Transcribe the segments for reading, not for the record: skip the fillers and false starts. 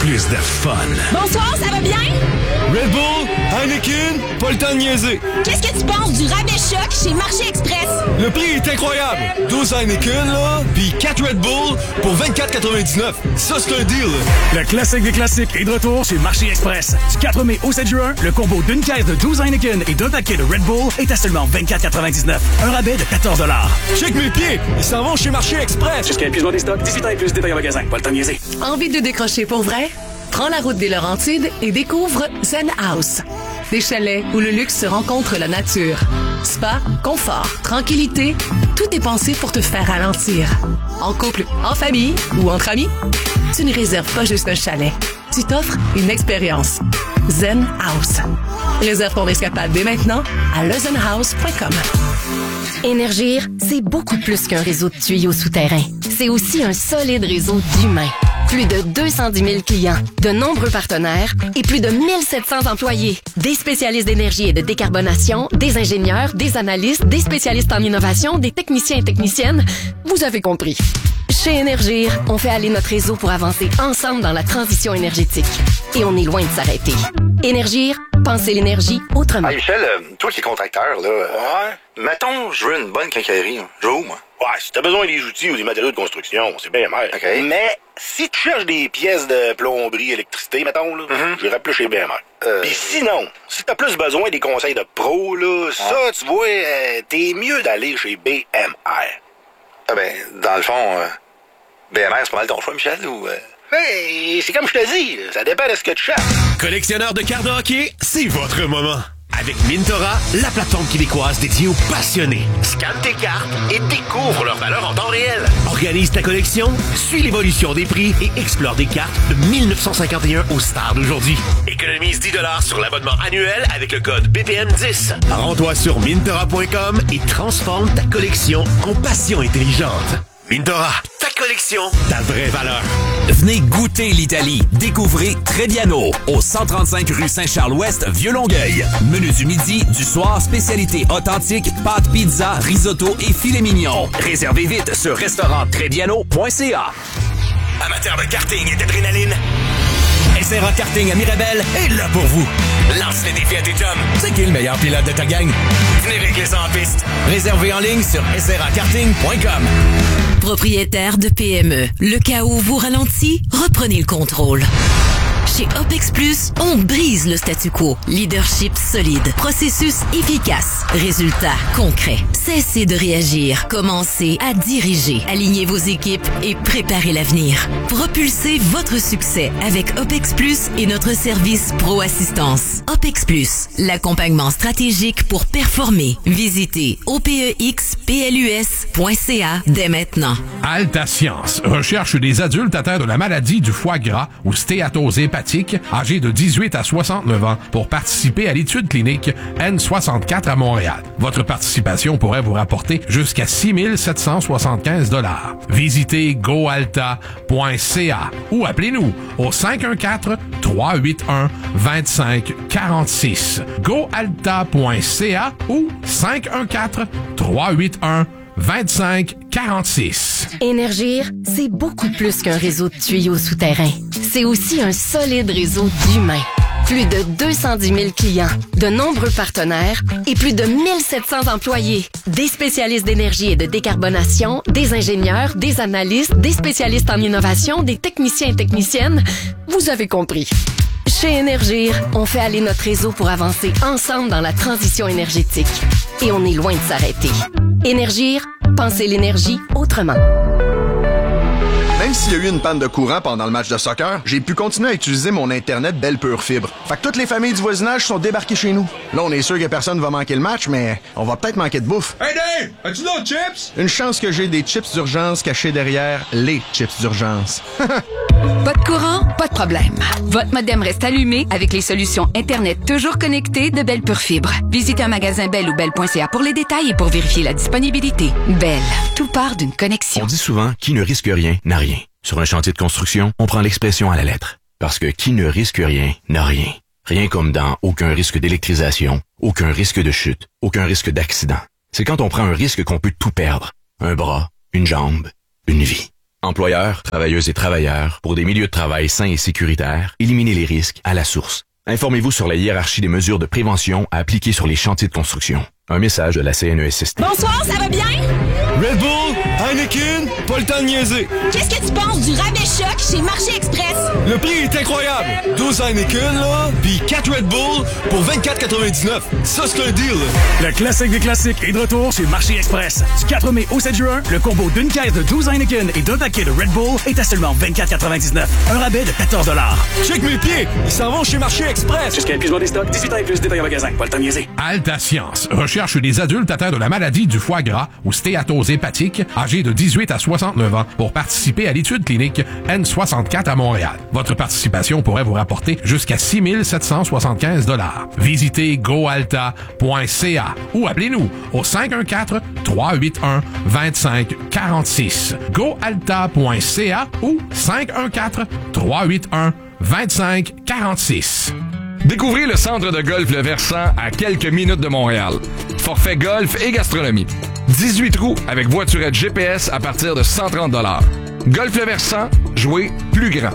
plus de fun. Bonsoir, ça va bien? Red Bull, Heineken, pas le temps de niaiser. Qu'est-ce que tu penses du rabais choc chez Marché Express? Le prix est incroyable. 12 Heineken, là, puis 4 Red Bull pour 24,99. Ça, c'est un deal. Le classique des classiques est de retour chez Marché Express. Du 4 mai au 7 juin, le combo d'une caisse de 12 Heineken et d'un paquet de Red Bull est à seulement 24,99. Un rabais de 14 $. Check mes pieds. Ils s'en vont chez Marché Express. Jusqu'à épuisement des stocks, 18 ans et plus, détail en magasin. Pas le temps de niaiser. Envie de décrocher pour vrai? Prends la route des Laurentides et découvre Zen House. Des chalets où le luxe se rencontre la nature. Spa, confort, tranquillité, tout est pensé pour te faire ralentir. En couple, en famille ou entre amis, tu ne réserves pas juste un chalet. Tu t'offres une expérience. Zen House. Réserve ton escapade dès maintenant à lezenhouse.com. Énergir, c'est beaucoup plus qu'un réseau de tuyaux souterrains. C'est aussi un solide réseau d'humains. Plus de 210 000 clients, de nombreux partenaires et plus de 1700 employés. Des spécialistes d'énergie et de décarbonation, des ingénieurs, des analystes, des spécialistes en innovation, des techniciens et techniciennes. Vous avez compris. Chez Énergir, on fait aller notre réseau pour avancer ensemble dans la transition énergétique. Et on est loin de s'arrêter. Énergir, pensez l'énergie autrement. Hey Michel, toi qui es contracteur, là, mettons, je veux une bonne quincaillerie. Je veux où, moi? Ouais, si t'as besoin des outils ou des matériaux de construction, c'est bien mal. OK. Mais si tu cherches des pièces de plomberie, électricité, mettons, là, j'irais plus chez BMR. Puis sinon, si t'as plus besoin des conseils de pro, là, ça, tu vois, t'es mieux d'aller chez BMR. Ah ben, dans le fond, BMR, c'est pas mal ton choix, Michel, ou... Hey, c'est comme je te dis, ça dépend de ce que tu cherches. Collectionneur de cartes de hockey, c'est votre moment. Avec Mintora, la plateforme québécoise dédiée aux passionnés. Scanne tes cartes et découvre leur valeur en temps réel. Organise ta collection, suis l'évolution des prix et explore des cartes de 1951 aux stars d'aujourd'hui. Économise 10 $ sur l'abonnement annuel avec le code BPM10. Rends-toi sur Mintora.com et transforme ta collection en passion intelligente. Mintora, ta collection, ta vraie valeur. Venez goûter l'Italie. Découvrez Trebbiano au 135 rue Saint-Charles-Ouest, Vieux-Longueuil. Menu du midi, du soir, spécialité authentique, pâtes, pizza, risotto et filet mignon. Réservez vite sur restauranttrebbiano.ca. Amateur de karting et d'adrénaline, SRA Karting à Mirabel est là pour vous. Lance les défis à tes chums. C'est qui le meilleur pilote de ta gang? Venez régler ça en piste. Réservez en ligne sur srakarting.com. Propriétaire de PME, le cas où vous ralentit, reprenez le contrôle. Chez OPEX Plus, on brise le statu quo. Leadership solide, processus efficace, résultats concrets. Cessez de réagir, commencez à diriger. Alignez vos équipes et préparez l'avenir. Propulsez votre succès avec OPEX Plus et notre service Pro Assistance. OPEX Plus, l'accompagnement stratégique pour performer. Visitez opexplus.ca dès maintenant. Alta Science recherche des adultes atteints de la maladie du foie gras ou stéatose hépatique âgés de 18 à 69 ans pour participer à l'étude clinique N64 à Montréal. Votre participation pourrait vous rapporter jusqu'à 6 775 $. Visitez goalta.ca ou appelez-nous au 514-381-2546. goalta.ca ou 514-381-2546. Énergir, c'est beaucoup plus qu'un réseau de tuyaux souterrains. C'est aussi un solide réseau d'humains. Plus de 210 000 clients, de nombreux partenaires et plus de 1700 employés. Des spécialistes d'énergie et de décarbonation, des ingénieurs, des analystes, des spécialistes en innovation, des techniciens et techniciennes. Vous avez compris. Chez Énergir, on fait aller notre réseau pour avancer ensemble dans la transition énergétique. Et on est loin de s'arrêter. Énergir, pensez l'énergie autrement. Même s'il y a eu une panne de courant pendant le match de soccer, j'ai pu continuer à utiliser mon Internet Belle Pure Fibre. Fait que toutes les familles du voisinage sont débarquées chez nous. Là, on est sûr que personne va manquer le match, mais on va peut-être manquer de bouffe. Hey Dave, as-tu d'autres chips? Une chance que j'ai des chips d'urgence cachés derrière les chips d'urgence. Pas de courant? Pas de problème. Votre modem reste allumé avec les solutions Internet toujours connectées de Belle Pure Fibre. Visitez un magasin Belle ou Belle.ca pour les détails et pour vérifier la disponibilité. Belle, tout part d'une connexion. On dit souvent, qui ne risque rien n'a rien. Sur un chantier de construction, on prend l'expression à la lettre. Parce que qui ne risque rien n'a rien. Rien comme dans aucun risque d'électrisation, aucun risque de chute, aucun risque d'accident. C'est quand on prend un risque qu'on peut tout perdre. Un bras, une jambe, une vie. Employeurs, travailleuses et travailleurs, pour des milieux de travail sains et sécuritaires, éliminez les risques à la source. Informez-vous sur la hiérarchie des mesures de prévention à appliquer sur les chantiers de construction. Un message de la CNESST. Bonsoir, ça va bien? Red Bull, Heineken, pas le temps de niaiser. Qu'est-ce que tu penses du rabais choc chez Marché Express? Le prix est incroyable. 12 Heineken, là, puis 4 Red Bull pour 24,99. Ça, c'est un deal. Le classique des classiques est de retour chez Marché Express. Du 4 mai au 7 juin, le combo d'une caisse de 12 Heineken et d'un paquet de Red Bull est à seulement 24,99. Un rabais de 14 $. Check mes pieds, ils s'en vont chez Marché Express. Jusqu'à épuisement des stocks, 18 ans et plus, détail en magasin. Pas le temps de niaiser. Alta Science recherche des adultes atteints de la maladie du foie gras ou stéatose hépatique, âgés de 18 à 69 ans, pour participer à l'étude clinique N64 à Montréal. Votre participation pourrait vous rapporter jusqu'à 6 775 $. Visitez goalta.ca ou appelez-nous au 514-381-2546. goalta.ca ou 514-381-2546. Découvrez le centre de golf Le Versant à quelques minutes de Montréal. Forfait golf et gastronomie. 18 trous avec voiturette GPS à partir de 130 $. Golf Le Versant, jouez plus grand.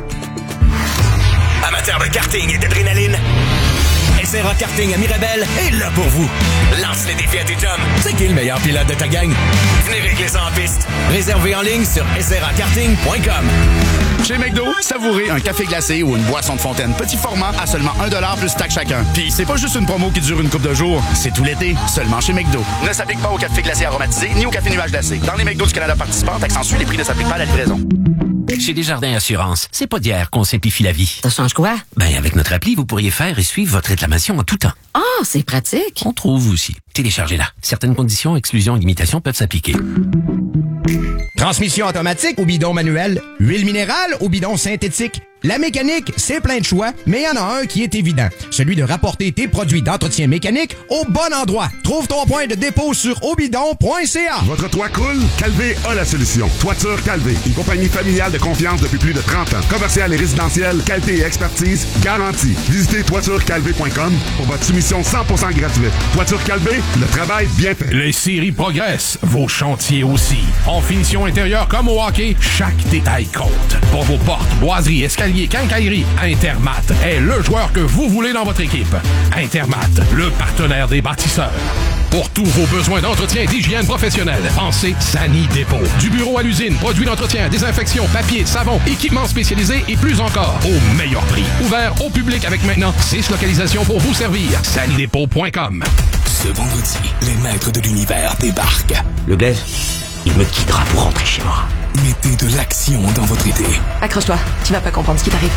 Amateur de karting et d'adrénaline, SRA Karting à Mirabel est là pour vous. Lance les défis à tes chums. C'est qui le meilleur pilote de ta gang? Venez régler ça en piste. Réservez en ligne sur srakarting.com. Chez McDo, savourez un café glacé ou une boisson de fontaine petit format à seulement 1 $ plus taxe chacun. Puis c'est pas juste une promo qui dure une couple de jours, c'est tout l'été, seulement chez McDo. Ne s'applique pas au café glacé aromatisé ni au café nuage glacé. Dans les McDo du Canada participants, accentue les prix ne s'appliquent pas à la livraison. Chez Desjardins Assurance, c'est pas d'hier qu'on simplifie la vie. Ça change quoi? Ben, avec notre appli, vous pourriez faire et suivre votre réclamation en tout temps. Ah, oh, c'est pratique. On trouve aussi. Téléchargez-la. Certaines conditions, exclusions et limitations peuvent s'appliquer. Transmission automatique ou bidon manuel, huile minérale ou bidon synthétique. La mécanique, c'est plein de choix, mais il y en a un qui est évident. Celui de rapporter tes produits d'entretien mécanique au bon endroit. Trouve ton point de dépôt sur obidon.ca. Votre toit coule? Calvé a la solution. Toiture Calvé, une compagnie familiale de confiance depuis plus de 30 ans. Commerciale et résidentielle, qualité et expertise garantie. Visitez toiturecalvé.com pour votre soumission 100% gratuite. Toiture Calvé, le travail bien fait. Les séries progressent, vos chantiers aussi. En finition intérieure comme au hockey, chaque détail compte. Pour vos portes, boiseries, escaliers, quincaillerie, Intermat est le joueur que vous voulez dans votre équipe. Intermat, le partenaire des bâtisseurs. Pour tous vos besoins d'entretien et d'hygiène professionnelle, pensez Sani Dépôt. Du bureau à l'usine, produits d'entretien, désinfection, papier, savon, équipements spécialisés et plus encore, au meilleur prix. Ouvert au public avec maintenant 6 localisations pour vous servir. sanidépôt.com. Ce vendredi, les maîtres de l'univers débarquent. Le glaive, il me guidera pour rentrer chez moi. Mettez de l'action dans votre été. Accroche-toi, tu vas pas comprendre ce qui t'arrive.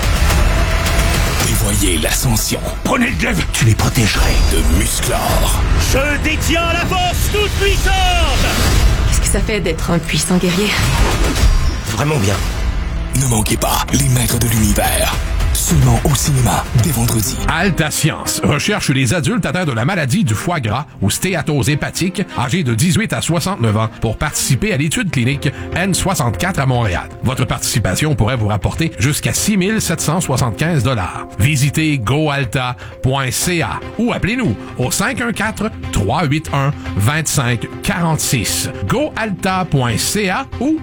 Et voyez l'ascension. Prenez le glaive, tu les protégerais. De Musclor. Je détiens la force toute puissante. Qu'est-ce que ça fait d'être un puissant guerrier? Vraiment bien. Ne manquez pas les maîtres de l'univers. Seulement au cinéma, dès vendredi. Alta Science recherche les adultes atteints de la maladie du foie gras ou stéatose hépatique, âgés de 18 à 69 ans, pour participer à l'étude clinique N64 à Montréal. Votre participation pourrait vous rapporter jusqu'à 6 775 $. Visitez goalta.ca ou appelez-nous au 514-381-2546. goalta.ca ou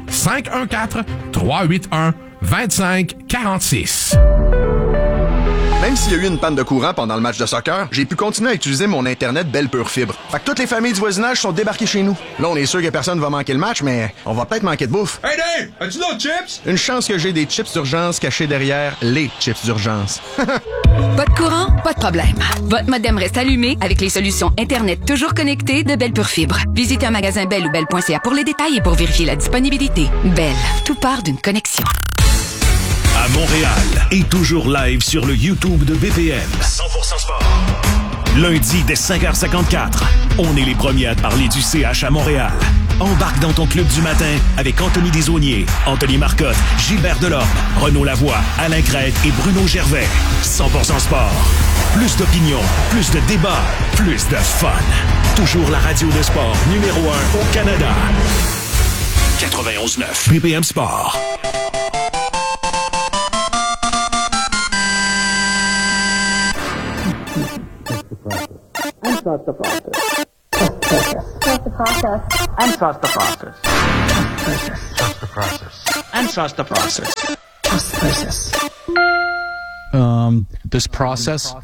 514-381-2546. Même s'il y a eu une panne de courant pendant le match de soccer, j'ai pu continuer à utiliser mon Internet Belle Pure Fibre. Fait que toutes les familles du voisinage sont débarquées chez nous. Là, on est sûr que personne va manquer le match, mais on va peut-être manquer de bouffe. Hey Dave, as-tu d'autres chips? Une chance que j'ai des chips d'urgence cachés derrière les chips d'urgence. Pas de courant? Pas de problème. Votre modem reste allumé avec les solutions Internet toujours connectées de Belle Pure Fibre. Visitez un magasin Belle ou Belle.ca pour les détails et pour vérifier la disponibilité. Belle, tout part d'une connexion. À Montréal et toujours live sur le YouTube de BPM. 100% sport. Lundi dès 5h54, on est les premiers à parler du CH à Montréal. Embarque dans ton club du matin avec Anthony Desaulniers, Anthony Marcotte, Gilbert Delorme, Renaud Lavoie, Alain Crête et Bruno Gervais. 100% sport. Plus d'opinion, plus de débats, plus de fun. Toujours la radio de sport numéro 1 au Canada. 91.9 BPM Sport. Unstart the process. Start the process. Unstart the process. Trust the process. and trust the process. Trust the process. This process.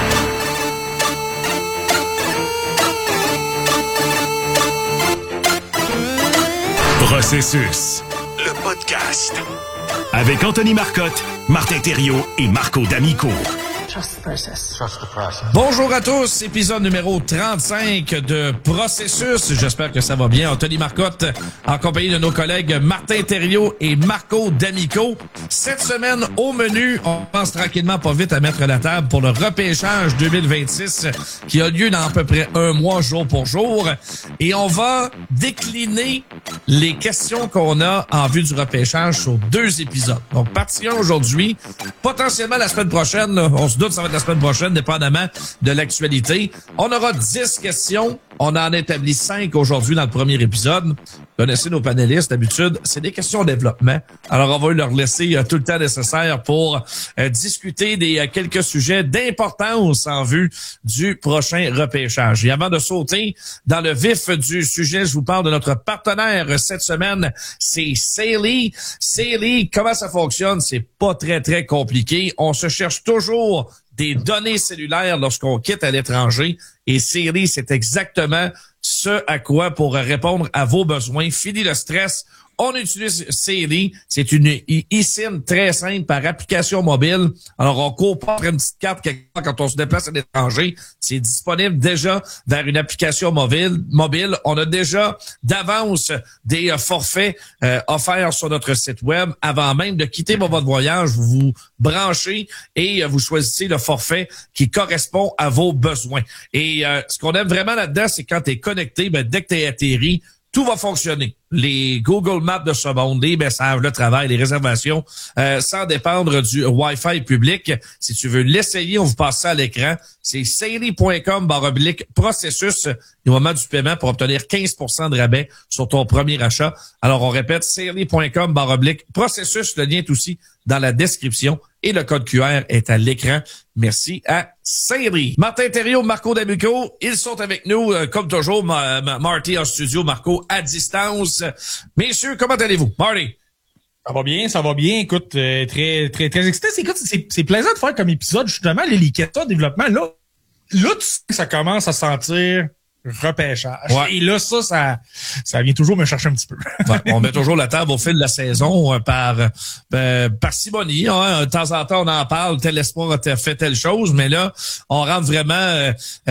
Processus, le podcast. Avec Anthony Marcotte, Martin Thériault et Marco D'Amico. Trust the process. Trust the process. Bonjour à tous, épisode numéro 35 de Processus. J'espère que ça va bien. Anthony Marcotte, en compagnie de nos collègues Martin Thériault et Marco D'Amico. Cette semaine, au menu, on pense tranquillement pas vite à mettre la table pour le repêchage 2026 qui a lieu dans à peu près un mois, jour pour jour. Et on va décliner les questions qu'on a en vue du repêchage sur 2 épisodes. Donc, partie 1 aujourd'hui, potentiellement la semaine prochaine, là, on se doute que ça va être la semaine prochaine, dépendamment de l'actualité. On aura 10 questions. On en établit 5 aujourd'hui dans le premier épisode. Vous connaissez nos panélistes, d'habitude, c'est des questions de développement. Alors, on va leur laisser tout le temps nécessaire pour discuter des quelques sujets d'importance en vue du prochain repêchage. Et avant de sauter dans le vif du sujet, je vous parle de notre partenaire cette semaine, c'est Saily. Saily, comment ça fonctionne? C'est pas très, très compliqué. On se cherche toujours des données cellulaires lorsqu'on quitte à l'étranger. Et Saily, c'est exactement ce à quoi pour répondre à vos besoins. Fini le stress. On utilise Saily. C'est une eSIM très simple par application mobile. Alors, on court pas après une petite carte quelque part quand on se déplace à l'étranger. C'est disponible déjà vers une application mobile. On a déjà d'avance des forfaits offerts sur notre site web. Avant même de quitter votre voyage, vous vous branchez et vous choisissez le forfait qui correspond à vos besoins. Et ce qu'on aime vraiment là-dedans, c'est quand tu es connecté, dès que tu es atterri, tout va fonctionner. Les Google Maps de ce monde, les messages, le travail, les réservations, sans dépendre du Wi-Fi public. Si tu veux l'essayer, on vous passe ça à l'écran. C'est saily.com/processus au moment du paiement pour obtenir 15% de rabais sur ton premier achat. Alors, on répète, saily.com/processus. Le lien est aussi dans la description et le code QR est à l'écran. Merci à Saily. Martin Thériault, Marco D'Amico, ils sont avec nous, comme toujours, Marty en studio, Marco à distance. Messieurs, comment allez-vous? Marty? Ça va bien. Écoute, très, très, très excité. C'est plaisant de faire comme épisode, justement, les questions de développement. Là, tu sais que ça commence à sentir repêchage. Ouais. Et là, ça vient toujours me chercher un petit peu. Ouais, on met toujours la table au fil de la saison par parcimonie. Hein. De temps en temps, on en parle, tel espoir a fait telle chose, mais là, on rentre vraiment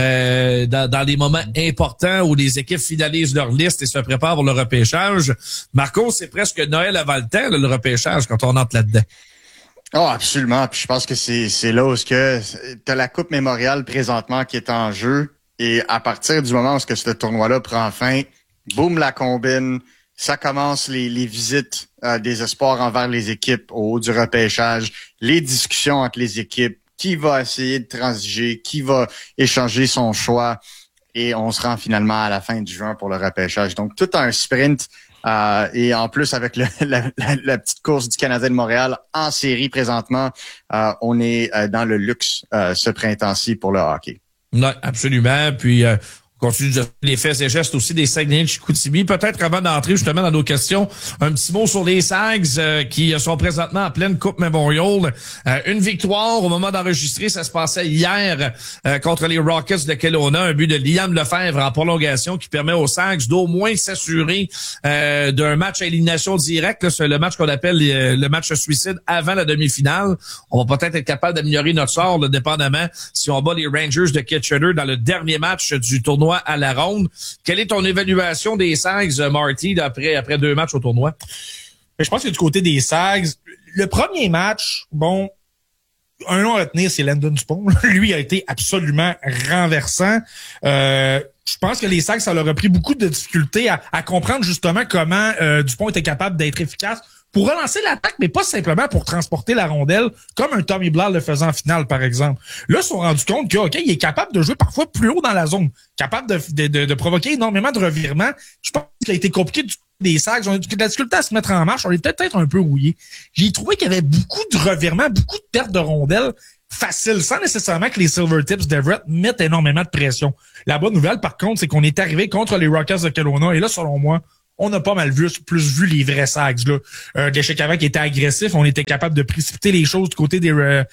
dans les moments importants où les équipes finalisent leur liste et se préparent pour le repêchage. Marco, c'est presque Noël avant le temps, le repêchage, quand on entre là-dedans. Oh, absolument. Puis je pense que c'est là où t'as la Coupe Mémorial présentement qui est en jeu. Et à partir du moment où ce tournoi-là prend fin, boum, la combine, ça commence les visites des espoirs envers les équipes au haut du repêchage, les discussions entre les équipes, qui va essayer de transiger, qui va échanger son choix, et on se rend finalement à la fin du juin pour le repêchage. Donc, tout un sprint, et en plus avec la petite course du Canadien de Montréal en série présentement, on est dans le luxe ce printemps-ci pour le hockey. Non, absolument. Puis on continue de les faits et gestes aussi des Saguenay de Chicoutimi. Peut-être avant d'entrer justement dans nos questions, un petit mot sur les Sags qui sont présentement en pleine Coupe Memorial. Une victoire au moment d'enregistrer, ça se passait hier contre les Rockets de Kelowna. Un but de Liam Lefebvre en prolongation qui permet aux Sags d'au moins s'assurer d'un match à élimination directe. C'est le match qu'on appelle le match suicide avant la demi-finale. On va peut-être être capable d'améliorer notre sort, là, dépendamment si on bat les Rangers de Kitchener dans le dernier match du tournoi à la ronde. Quelle est ton évaluation des Sags, Marty, après 2 matchs au tournoi? Je pense que du côté des Sags, le premier match, bon, un nom à retenir, c'est Landon Dupont. Lui a été absolument renversant. Je pense que les Sags, ça leur a pris beaucoup de difficultés à comprendre justement comment Dupont était capable d'être efficace pour relancer l'attaque, mais pas simplement pour transporter la rondelle, comme un Tommy Blal le faisait en finale, par exemple. Là, ils se sont rendus compte que, OK, il est capable de jouer parfois plus haut dans la zone, capable de provoquer énormément de revirements. Je pense qu'il a été compliqué des Sags. On a eu de la difficulté à se mettre en marche. On était peut-être un peu rouillés. J'ai trouvé qu'il y avait beaucoup de revirements, beaucoup de pertes de rondelles faciles, sans nécessairement que les Silvertips d'Everett mettent énormément de pression. La bonne nouvelle, par contre, c'est qu'on est arrivé contre les Rockets de Kelowna, et là, selon moi, on a pas mal plus vu les vrais Sags, là. L'échec avant qui était agressif, on était capable de précipiter les choses du côté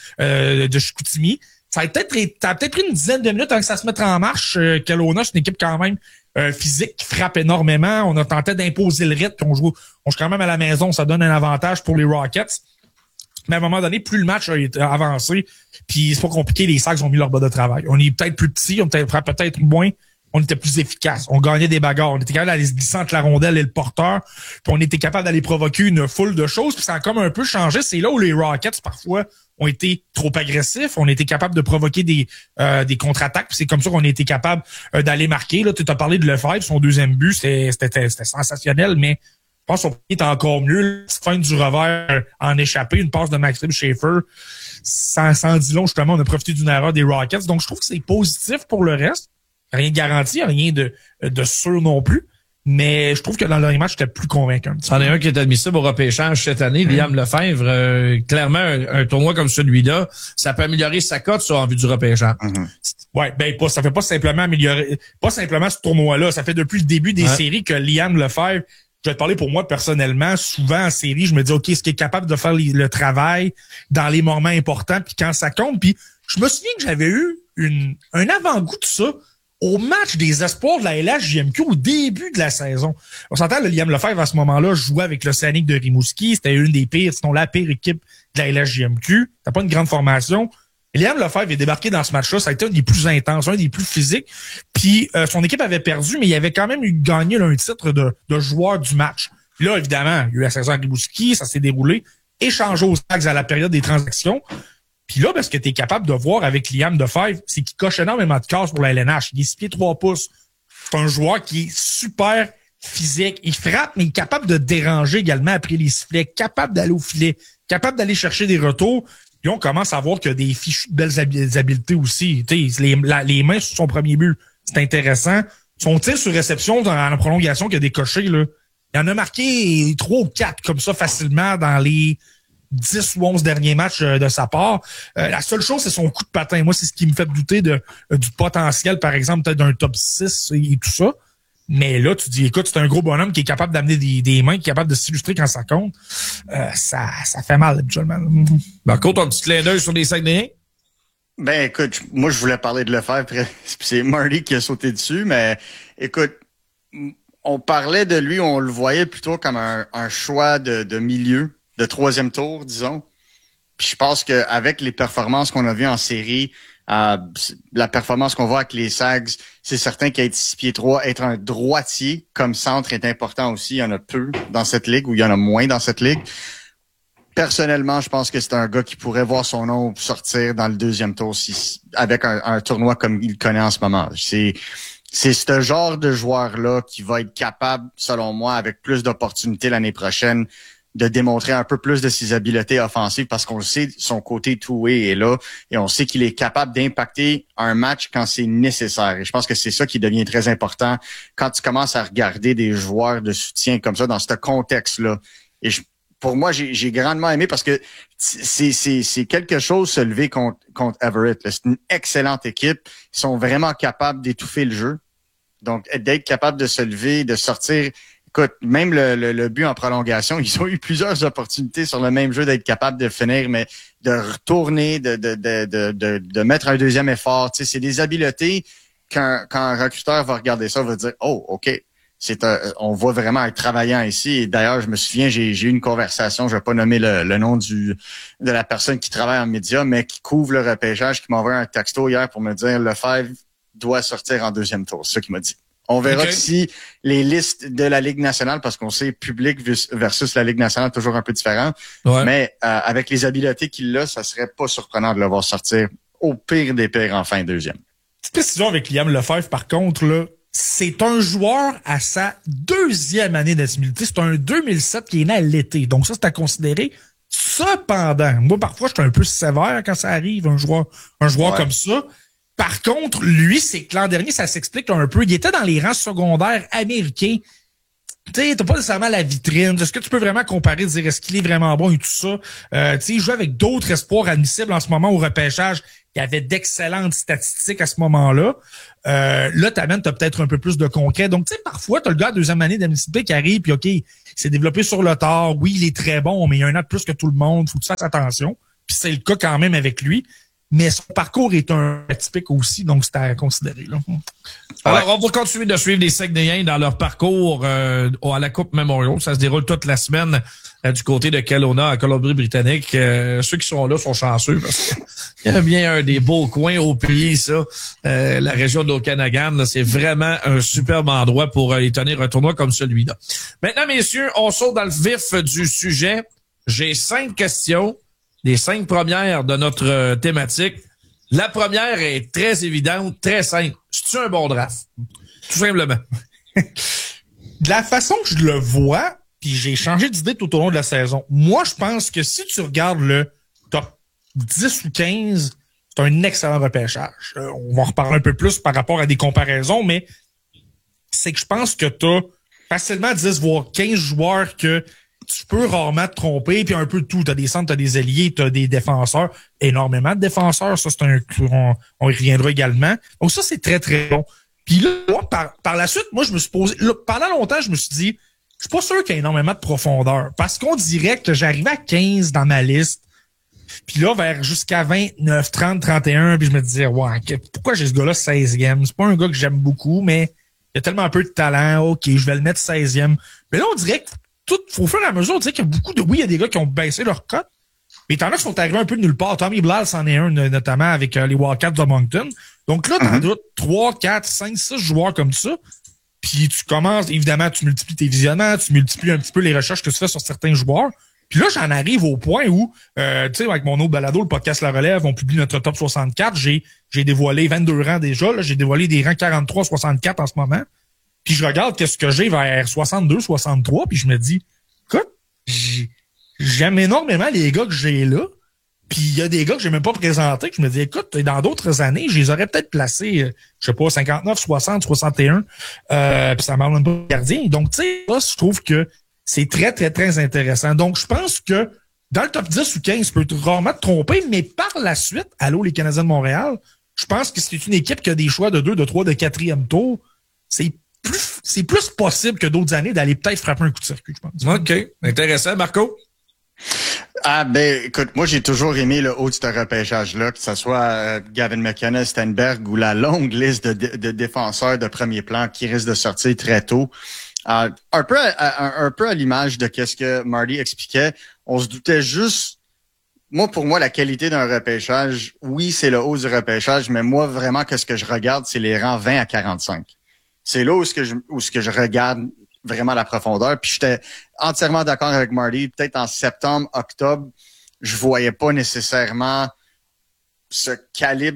de Chicoutimi. Ça a peut-être pris une dizaine de minutes avant que ça se mette en marche. Kelowna, c'est une équipe quand même physique qui frappe énormément. On a tenté d'imposer le rythme. On joue quand même à la maison. Ça donne un avantage pour les Rockets. Mais à un moment donné, plus le match a été avancé, puis c'est pas compliqué, les Sags ont mis leur bas de travail. On est peut-être plus petits, on frappe peut-être moins. On était plus efficace. On gagnait des bagarres. On était capable d'aller se glisser entre la rondelle et le porteur. Puis on était capable d'aller provoquer une foule de choses. Puis ça a comme un peu changé. C'est là où les Rockets, parfois, ont été trop agressifs. On était capable de provoquer des contre-attaques. Puis c'est comme ça qu'on a été capable d'aller marquer. Là, tu as parlé de Lefebvre, son deuxième but, c'était sensationnel, mais je pense qu'on est encore mieux. La fin du revers en échappé, une passe de Maxime Schaefer. Sans dit long, justement, on a profité d'une erreur des Rockets. Donc, je trouve que c'est positif pour le reste. Rien de garanti, rien de sûr non plus. Mais je trouve que dans le dernier match, j'étais plus convaincant. C'en est un qui est admissible au repêchage cette année, Liam Lefebvre. Clairement, un tournoi comme celui-là, ça peut améliorer sa cote en vue du repêchage. Ouais, ça fait pas simplement améliorer, pas simplement ce tournoi-là. Ça fait depuis le début des séries que Liam Lefebvre, je vais te parler pour moi personnellement, souvent en série, je me dis, OK, est-ce qu'il est capable de faire le travail dans les moments importants, puis quand ça compte. Puis je me souviens que j'avais eu un avant-goût de ça au match des espoirs de la LHJMQ au début de la saison. On s'entend, le Liam Lefebvre, à ce moment-là, jouait avec l'Océanique de Rimouski. C'était une des pires, sinon la pire équipe de la LHJMQ. T'as pas une grande formation. Et Liam Lefebvre est débarqué dans ce match-là. Ça a été un des plus intenses, un des plus physiques. Puis son équipe avait perdu, mais il avait quand même gagné un titre de joueur du match. Puis là, évidemment, il y a eu la saison à Rimouski, ça s'est déroulé. Échangé aux Sags à la période des transactions. Puis là, ce que tu es capable de voir avec Liam Lefebvre, c'est qu'il coche énormément de cases pour la LNH. Il est 6 pieds 3 pouces. C'est un joueur qui est super physique. Il frappe, mais il est capable de déranger également après les sifflets, capable d'aller au filet, capable d'aller chercher des retours. Puis on commence à voir qu'il y a des fichues de belles habiletés aussi. Les mains sur son premier but, c'est intéressant. Son tir sur réception dans la prolongation qu'il a décoché, là, il en a marqué 3 ou 4 comme ça facilement dans les 10 ou 11 derniers matchs de sa part. La seule chose, c'est son coup de patin. Moi, c'est ce qui me fait douter du potentiel, par exemple, peut-être d'un top 6 et tout ça. Mais là, tu dis, écoute, c'est un gros bonhomme qui est capable d'amener des mains, qui est capable de s'illustrer quand ça compte. Ça fait mal, habituellement. Marco, ton petit clin d'œil sur les Saguenayens? Ben, écoute, moi, je voulais parler de Lefebvre. C'est Marty qui a sauté dessus, mais écoute, on parlait de lui, on le voyait plutôt comme un choix de milieu, de 3e tour, disons. Puis je pense qu'avec les performances qu'on a vues en série, la performance qu'on voit avec les Sags, c'est certain qu'être 6 pieds 3, être un droitier comme centre est important aussi. Il y en a peu dans cette ligue, ou il y en a moins dans cette ligue. Personnellement, je pense que c'est un gars qui pourrait voir son nom sortir dans le 2e tour avec un tournoi comme il connaît en ce moment. C'est ce genre de joueur-là qui va être capable, selon moi, avec plus d'opportunités l'année prochaine, de démontrer un peu plus de ses habiletés offensives, parce qu'on le sait, son côté two-way est là et on sait qu'il est capable d'impacter un match quand c'est nécessaire. Et je pense que c'est ça qui devient très important quand tu commences à regarder des joueurs de soutien comme ça dans ce contexte-là. Et pour moi, j'ai grandement aimé parce que c'est quelque chose se lever contre Everett. C'est une excellente équipe. Ils sont vraiment capables d'étouffer le jeu. Donc, d'être capable de se lever, de sortir. Écoute, même le but en prolongation, ils ont eu plusieurs opportunités sur le même jeu d'être capables de finir, mais de retourner, de mettre un deuxième effort. Tu sais, c'est des habiletés quand un recruteur va regarder ça, va dire, oh, OK, on voit vraiment être travaillant ici. Et d'ailleurs, je me souviens, j'ai eu une conversation, je vais pas nommer le nom de la personne qui travaille en médias, mais qui couvre le repêchage, qui m'a envoyé un texto hier pour me dire, Lefebvre doit sortir en 2e tour. C'est ça qu'il m'a dit. On verra si les listes de la Ligue nationale, parce qu'on sait public versus la Ligue nationale, toujours un peu différent. Ouais. Mais avec les habiletés qu'il a, ça serait pas surprenant de le voir sortir au pire des pires en fin 2e. Petite précision avec Liam Lefebvre, par contre, là, c'est un joueur à sa 2e année d'admissibilité. C'est un 2007 qui est né à l'été. Donc ça, c'est à considérer. Cependant, moi, parfois, je suis un peu sévère quand ça arrive, un joueur comme ça. Par contre, lui, c'est que l'an dernier, ça s'explique un peu. Il était dans les rangs secondaires américains. t'as pas nécessairement la vitrine. Est-ce que tu peux vraiment comparer, dire est-ce qu'il est vraiment bon et tout ça? Il joue avec d'autres espoirs admissibles en ce moment au repêchage. Il y avait d'excellentes statistiques à ce moment-là. Là, t'as peut-être un peu plus de concret. Donc, tu sais, parfois, t'as le gars de deuxième année d'admissibilité qui arrive, puis OK, il s'est développé sur le tard. Oui, il est très bon, mais il y a un an de plus que tout le monde. Faut que tu fasses attention. Puis c'est le cas quand même avec lui. Mais son parcours est un atypique aussi, donc c'est à considérer. Là. Alors, on va continuer de suivre les Saguenayens dans leur parcours à la Coupe Memorial. Ça se déroule toute la semaine du côté de Kelowna, à Colombie-Britannique. Ceux qui sont là sont chanceux parce qu'il y a bien un des beaux coins au pays, ça. La région de l'Okanagan, c'est vraiment un superbe endroit pour y tenir un tournoi comme celui-là. Maintenant, messieurs, on saute dans le vif du sujet. J'ai 5 questions. Les 5 premières de notre thématique. La première est très évidente, très simple. C'est-tu un bon draft? Tout simplement. De la façon que je le vois, puis j'ai changé d'idée tout au long de la saison, moi, je pense que si tu regardes le top 10 ou 15, c'est un excellent repêchage. On va en reparler un peu plus par rapport à des comparaisons, mais c'est que je pense que tu as facilement 10 voire 15 joueurs que tu peux rarement te tromper, puis un peu de tout. T'as des centres, t'as des ailiers, t'as des défenseurs, énormément de défenseurs. Ça, c'est on y reviendra également. Donc ça, c'est très, très bon. Puis là, moi, par la suite, moi, je me suis posé, là, pendant longtemps, je me suis dit, je suis pas sûr qu'il y ait énormément de profondeur. Parce qu'on dirait que j'arrivais à 15 dans ma liste. Puis là, vers jusqu'à 29, 30, 31, puis je me disais, ouais, pourquoi j'ai ce gars-là 16e? C'est pas un gars que j'aime beaucoup, mais il a tellement peu de talent. OK, je vais le mettre 16e. Mais là, on dirait que au fur et à mesure, on dirait qu'il y a beaucoup de... Oui, il y a des gars qui ont baissé leur cote, mais t'en as qui sont arrivés un peu de nulle part. Tommy Blal, c'en est un, notamment avec les Wildcats de Moncton. Donc là, t'en as 3, 4, 5, 6 joueurs comme ça. Puis tu commences, évidemment, tu multiplies tes visionnements, tu multiplies un petit peu les recherches que tu fais sur certains joueurs. Puis là, j'en arrive au point où, tu sais, avec mon autre balado, le podcast La Relève, on publie notre top 64. J'ai dévoilé 22 rangs déjà. Là, j'ai dévoilé des rangs 43, 64 en ce moment. Puis je regarde qu'est-ce que j'ai vers 62, 63, puis je me dis, écoute, j'aime énormément les gars que j'ai là. Puis il y a des gars que j'ai même pas présentés, que je me dis, écoute, dans d'autres années, je les aurais peut-être placés, je sais pas, 59, 60, 61, puis ça marche même pas de gardien. Donc, tu sais, là, je trouve que c'est très, très, très intéressant. Donc, je pense que dans le top 10 ou 15, tu peux rarement te tromper, mais par la suite, allô les Canadiens de Montréal, je pense que c'est une équipe qui a des choix de 2, de 3, de 4e tour. C'est plus possible que d'autres années d'aller peut-être frapper un coup de circuit, je pense. OK. Intéressant. Marco? Ah, ben, écoute, moi, j'ai toujours aimé le haut de ce repêchage-là, que ce soit Gavin McKenna, Stenberg ou la longue liste de défenseurs de premier plan qui risquent de sortir très tôt. Un peu à l'image de qu'est-ce que Marty expliquait, on se doutait juste. Pour moi, la qualité d'un repêchage, oui, c'est le haut du repêchage, mais moi, vraiment, qu'est-ce que je regarde, c'est les rangs 20 à 45. C'est là où ce que je regarde vraiment la profondeur. Puis j'étais entièrement d'accord avec Marty. Peut-être en septembre, octobre, je voyais pas nécessairement ce calibre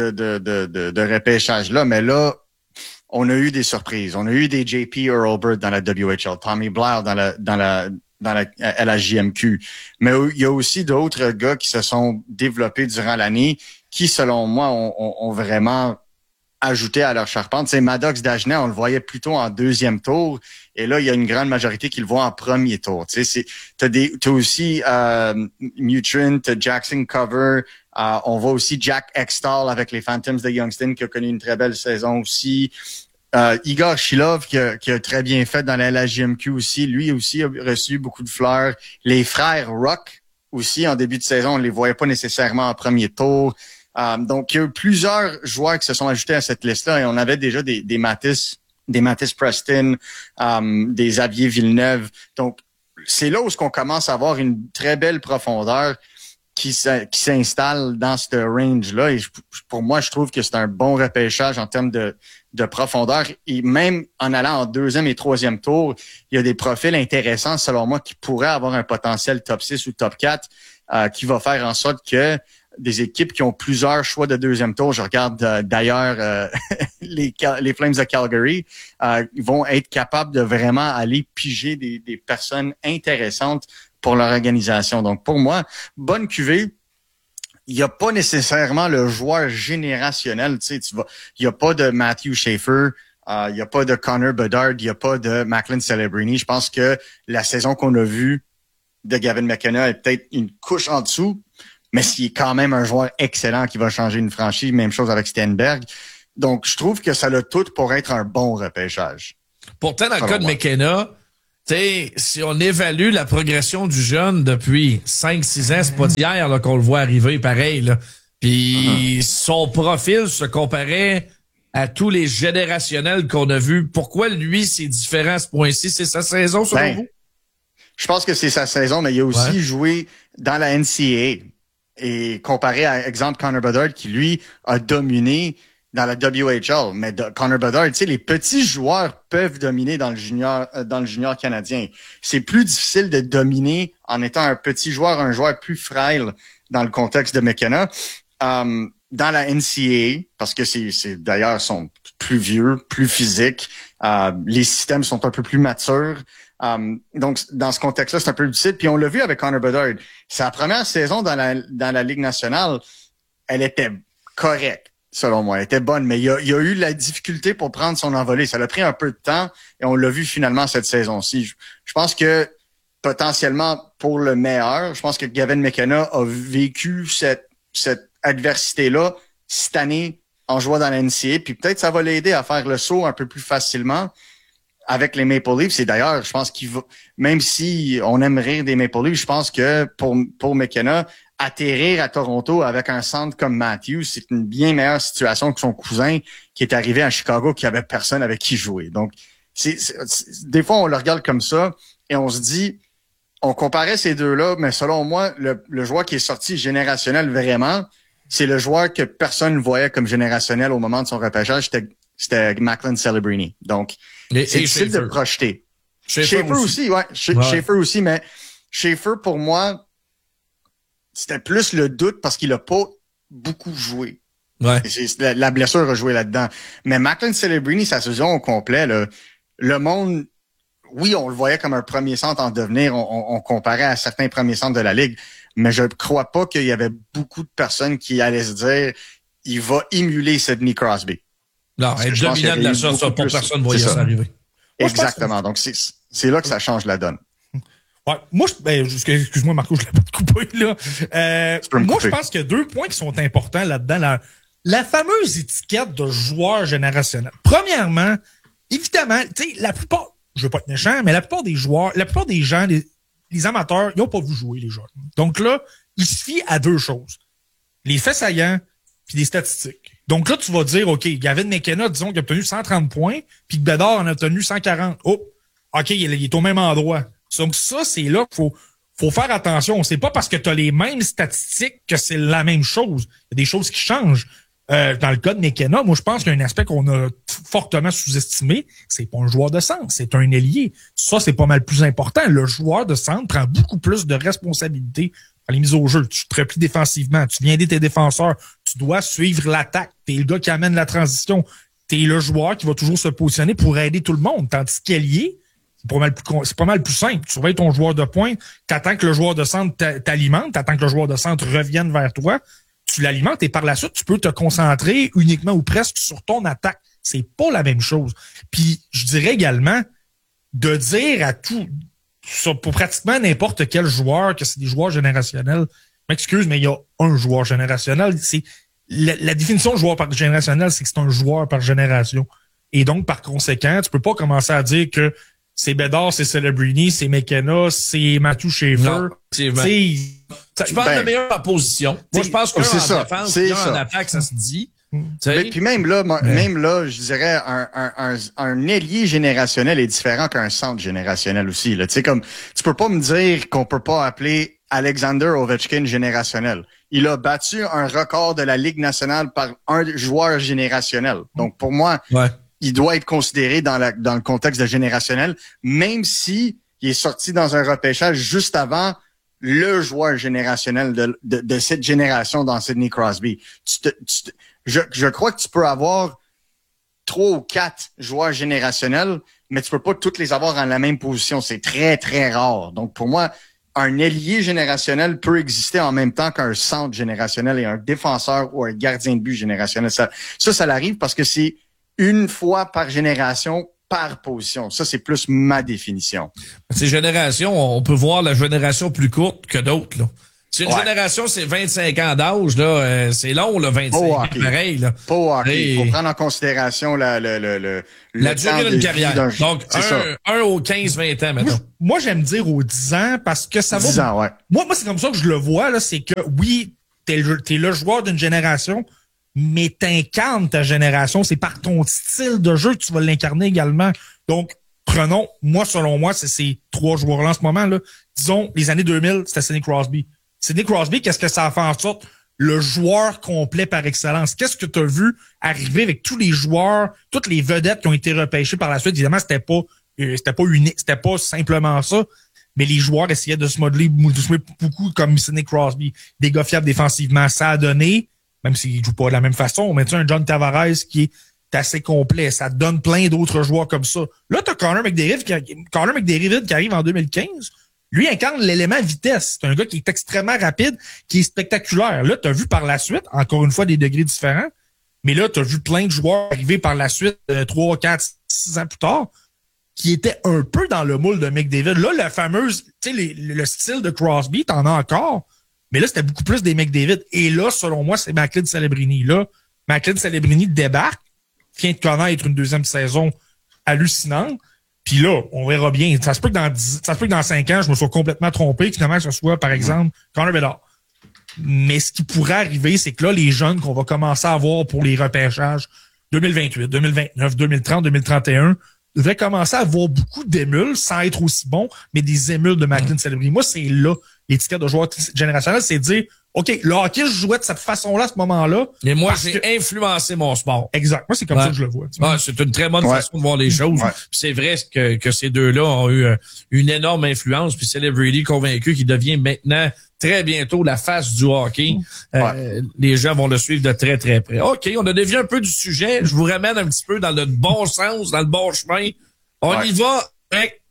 de repêchage-là. Mais là, on a eu des surprises. On a eu des JP Hurlburt dans la WHL, Tommy Blair dans la LHJMQ. Mais il y a aussi d'autres gars qui se sont développés durant l'année qui, selon moi, ont vraiment ajouté à leur charpente. C'est Maddox Dagenet, on le voyait plutôt en 2e tour, et là, il y a une grande majorité qui le voit en 1er tour. Tu sais, t'as aussi Mutrin, t'as Jackson Cover, on voit aussi Jack Extall avec les Phantoms de Youngstown qui a connu une très belle saison aussi. Igor Shilov qui a très bien fait dans la LHJMQ aussi, lui aussi a reçu beaucoup de fleurs. Les frères Rock aussi en début de saison, on les voyait pas nécessairement en 1er tour. Donc, il y a eu plusieurs joueurs qui se sont ajoutés à cette liste-là et on avait déjà des Mattis Preston, des Xavier Villeneuve. Donc, c'est là où on commence à avoir une très belle profondeur qui s'installe dans ce range-là. Et pour moi, je trouve que c'est un bon repêchage en termes de profondeur. Et même en allant en 2e et 3e tour, il y a des profils intéressants, selon moi, qui pourraient avoir un potentiel top 6 ou top 4 qui va faire en sorte que des équipes qui ont plusieurs choix de 2e tour, je regarde d'ailleurs les Flames de Calgary, vont être capables de vraiment aller piger des personnes intéressantes pour leur organisation. Donc pour moi, bonne cuvée. Il n'y a pas nécessairement le joueur générationnel, tu sais, il n'y a pas de Matthew Schaefer Il n'y a pas de Connor Bedard, il n'y a pas de Macklin Celebrini. Je pense que la saison qu'on a vue de Gavin McKenna est peut-être une couche en dessous, mais c'est quand même un joueur excellent qui va changer une franchise. Même chose avec Stenberg. Donc, je trouve que ça a tout pour être un bon repêchage. Pourtant, dans le cas de McKenna, si on évalue la progression du jeune depuis 5-6 ans, c'est pas d'hier là, qu'on le voit arriver pareil. Là. Puis son profil se comparait à tous les générationnels qu'on a vus. Pourquoi lui, c'est différent à ce point-ci? C'est sa saison, selon vous? Je pense que c'est sa saison, mais il a aussi joué dans la NCAA. Et comparé à, exemple, Connor Bedard, qui, lui, a dominé dans la WHL. Mais Connor Bedard, tu sais, les petits joueurs peuvent dominer dans le junior canadien. C'est plus difficile de dominer en étant un petit joueur, un joueur plus frêle dans le contexte de McKenna. Dans la NCAA, parce que c'est d'ailleurs sont plus vieux, plus physiques, les systèmes sont un peu plus matures. Donc, dans ce contexte-là, c'est un peu difficile. Puis on l'a vu avec Connor Bedard. Sa première saison dans la Ligue nationale, elle était correcte, selon moi. Elle était bonne, mais il y a eu la difficulté pour prendre son envolée. Ça a pris un peu de temps et on l'a vu finalement cette saison-ci. Je pense que potentiellement pour le meilleur, je pense que Gavin McKenna a vécu cette adversité-là cette année en jouant dans la NCAA, puis peut-être ça va l'aider à faire le saut un peu plus facilement avec les Maple Leafs. Et d'ailleurs, je pense qu'il va, même si on aime rire des Maple Leafs, je pense que pour McKenna, atterrir à Toronto avec un centre comme Matthews, c'est une bien meilleure situation que son cousin qui est arrivé à Chicago qui avait personne avec qui jouer. Donc, des fois, on le regarde comme ça et on se dit, on comparait ces deux-là, mais selon moi, le joueur qui est sorti générationnel vraiment, c'est le joueur que personne ne voyait comme générationnel au moment de son repêchage, c'était Macklin Celebrini. Donc, c'est difficile de projeter. Schaefer aussi, ouais. Schaefer aussi, mais Schaefer, pour moi, c'était plus le doute parce qu'il a pas beaucoup joué. Ouais. La blessure a joué là-dedans. Mais Macklin Celebrini, sa saison au complet, le monde, oui, on le voyait comme un premier centre en devenir. On comparait à certains premiers centres de la Ligue. Mais je ne crois pas qu'il y avait beaucoup de personnes qui allaient se dire il va émuler Sidney Crosby. Non, être dominant de la sorte, ça, pour personne ne voyait ça arriver. Exactement. Donc, c'est là que ça change la donne. Ouais, moi, excuse-moi, Marco, je l'ai pas coupé, là. Moi, je pense qu'il y a 2 points qui sont importants là-dedans. La fameuse étiquette de joueur générationnel. Premièrement, évidemment, tu sais, la plupart, je veux pas être méchant, mais la plupart des joueurs, la plupart des gens, les amateurs, ils n'ont pas vu jouer les joueurs. Donc là, il se fie à 2 choses. Les faits saillants puis les statistiques. Donc là, tu vas dire, OK, Gavin McKenna, disons qu'il a obtenu 130 points puis que Bedard en a obtenu 140. Oh, OK, il est au même endroit. Donc ça, c'est là qu'il faut faire attention. C'est pas parce que tu as les mêmes statistiques que c'est la même chose. Il y a des choses qui changent. Dans le cas de McKenna, moi, je pense qu'il y a un aspect qu'on a fortement sous-estimé. C'est pas un joueur de centre, c'est un ailier. Ça, c'est pas mal plus important. Le joueur de centre prend beaucoup plus de responsabilités dans les mises au jeu. Tu te replies défensivement, tu viens aider tes défenseurs, tu dois suivre l'attaque. T'es le gars qui amène la transition. T'es le joueur qui va toujours se positionner pour aider tout le monde. Tandis qu'ailier, c'est pas mal plus simple. Tu surveilles ton joueur de pointe, t'attends que le joueur de centre t'alimente, t'attends que le joueur de centre revienne vers toi. Tu l'alimentes et par la suite, tu peux te concentrer uniquement ou presque sur ton attaque. C'est pas la même chose. Puis, je dirais également de dire à tout, pour pratiquement n'importe quel joueur, que c'est des joueurs générationnels. M'excuse, mais il y a un joueur générationnel. C'est la définition de joueur par générationnel, c'est que c'est un joueur par génération. Et donc, par conséquent, tu peux pas commencer à dire que c'est Bedard, c'est Celebrini, c'est McKenna, c'est Matthew Schaefer. Tu parles de meilleure position. Moi, je pense que c'est en défense, en attaque, ça se dit. Mais puis même là, je dirais un ailier générationnel est différent qu'un centre générationnel aussi. Tu sais, comme tu peux pas me dire qu'on peut pas appeler Alexander Ovechkin générationnel. Il a battu un record de la Ligue nationale par un joueur générationnel. Donc pour moi, il doit être considéré dans le contexte de générationnel, même si il est sorti dans un repêchage juste avant le joueur générationnel de cette génération dans Sidney Crosby. Je crois que tu peux avoir 3 ou 4 joueurs générationnels, mais tu peux pas tous les avoir en la même position. C'est très, très rare. Donc, pour moi, un ailier générationnel peut exister en même temps qu'un centre générationnel et un défenseur ou un gardien de but générationnel. Ça l'arrive parce que c'est une fois par génération, par position. Ça, c'est plus ma définition. Ces générations, on peut voir la génération plus courte que d'autres, là. Si une génération, c'est 25 ans d'âge, là, c'est long, là, 25 ans, pareil, là. Pas au hockey. Il faut prendre en considération la durée d'une carrière. Donc, un aux 15-20 ans, maintenant. Moi, j'aime dire aux 10 ans parce que ça va... 10 ans, ouais. Moi, c'est comme ça que je le vois, là, c'est que, oui, t'es le joueur d'une génération, mais t'incarnes ta génération. C'est par ton style de jeu que tu vas l'incarner également. Donc, prenons, selon moi, c'est ces 3 joueurs-là en ce moment, là. Disons, les années 2000, c'était Sidney Crosby. Sidney Crosby, qu'est-ce que ça a fait en sorte? Le joueur complet par excellence. Qu'est-ce que tu as vu arriver avec tous les joueurs, toutes les vedettes qui ont été repêchées par la suite? Évidemment, c'était pas unique, c'était pas simplement ça, mais les joueurs essayaient de se modeler beaucoup comme Sidney Crosby. Des gars fiables défensivement. Ça a donné, même s'ils jouent pas de la même façon, mais tu as un John Tavares qui est assez complet. Ça donne plein d'autres joueurs comme ça. Là, tu as Connor McDavid qui arrive en 2015. Lui incarne l'élément vitesse. C'est un gars qui est extrêmement rapide, qui est spectaculaire. Là, tu as vu par la suite, encore une fois, des degrés différents, mais là, tu as vu plein de joueurs arriver par la suite 3, 4, 6 ans plus tard qui étaient un peu dans le moule de McDavid. Là, la fameuse, tu sais, le style de Crosby, t'en as encore, mais là, c'était beaucoup plus des McDavid. Et là, selon moi, c'est McLeod Celebrini. Là, McLeod Celebrini débarque, vient de connaître une deuxième saison hallucinante. Puis là, on verra bien. Ça se peut que dans 5 ans, je me sois complètement trompé, que finalement, que ce soit, par exemple, Connor Bedard. Mais ce qui pourrait arriver, c'est que là, les jeunes qu'on va commencer à avoir pour les repêchages 2028, 2029, 2030, 2031, devraient commencer à avoir beaucoup d'émules, sans être aussi bons, mais des émules de McLeod Celebrini. Moi, c'est là, l'étiquette de joueur générationnel, c'est de dire, OK, le hockey, je jouais de cette façon-là, à ce moment-là. Et moi, j'ai influencé mon sport. Exact. Moi, c'est comme ça que je le vois. C'est une très bonne façon de voir les choses. Puis c'est vrai que ces deux-là ont eu une énorme influence. Puis Celebrity convaincu qu'il devient maintenant très bientôt la face du hockey. Les gens vont le suivre de très, très près. OK, on a dévié un peu du sujet. Je vous ramène un petit peu dans le bon sens, dans le bon chemin. On y va avec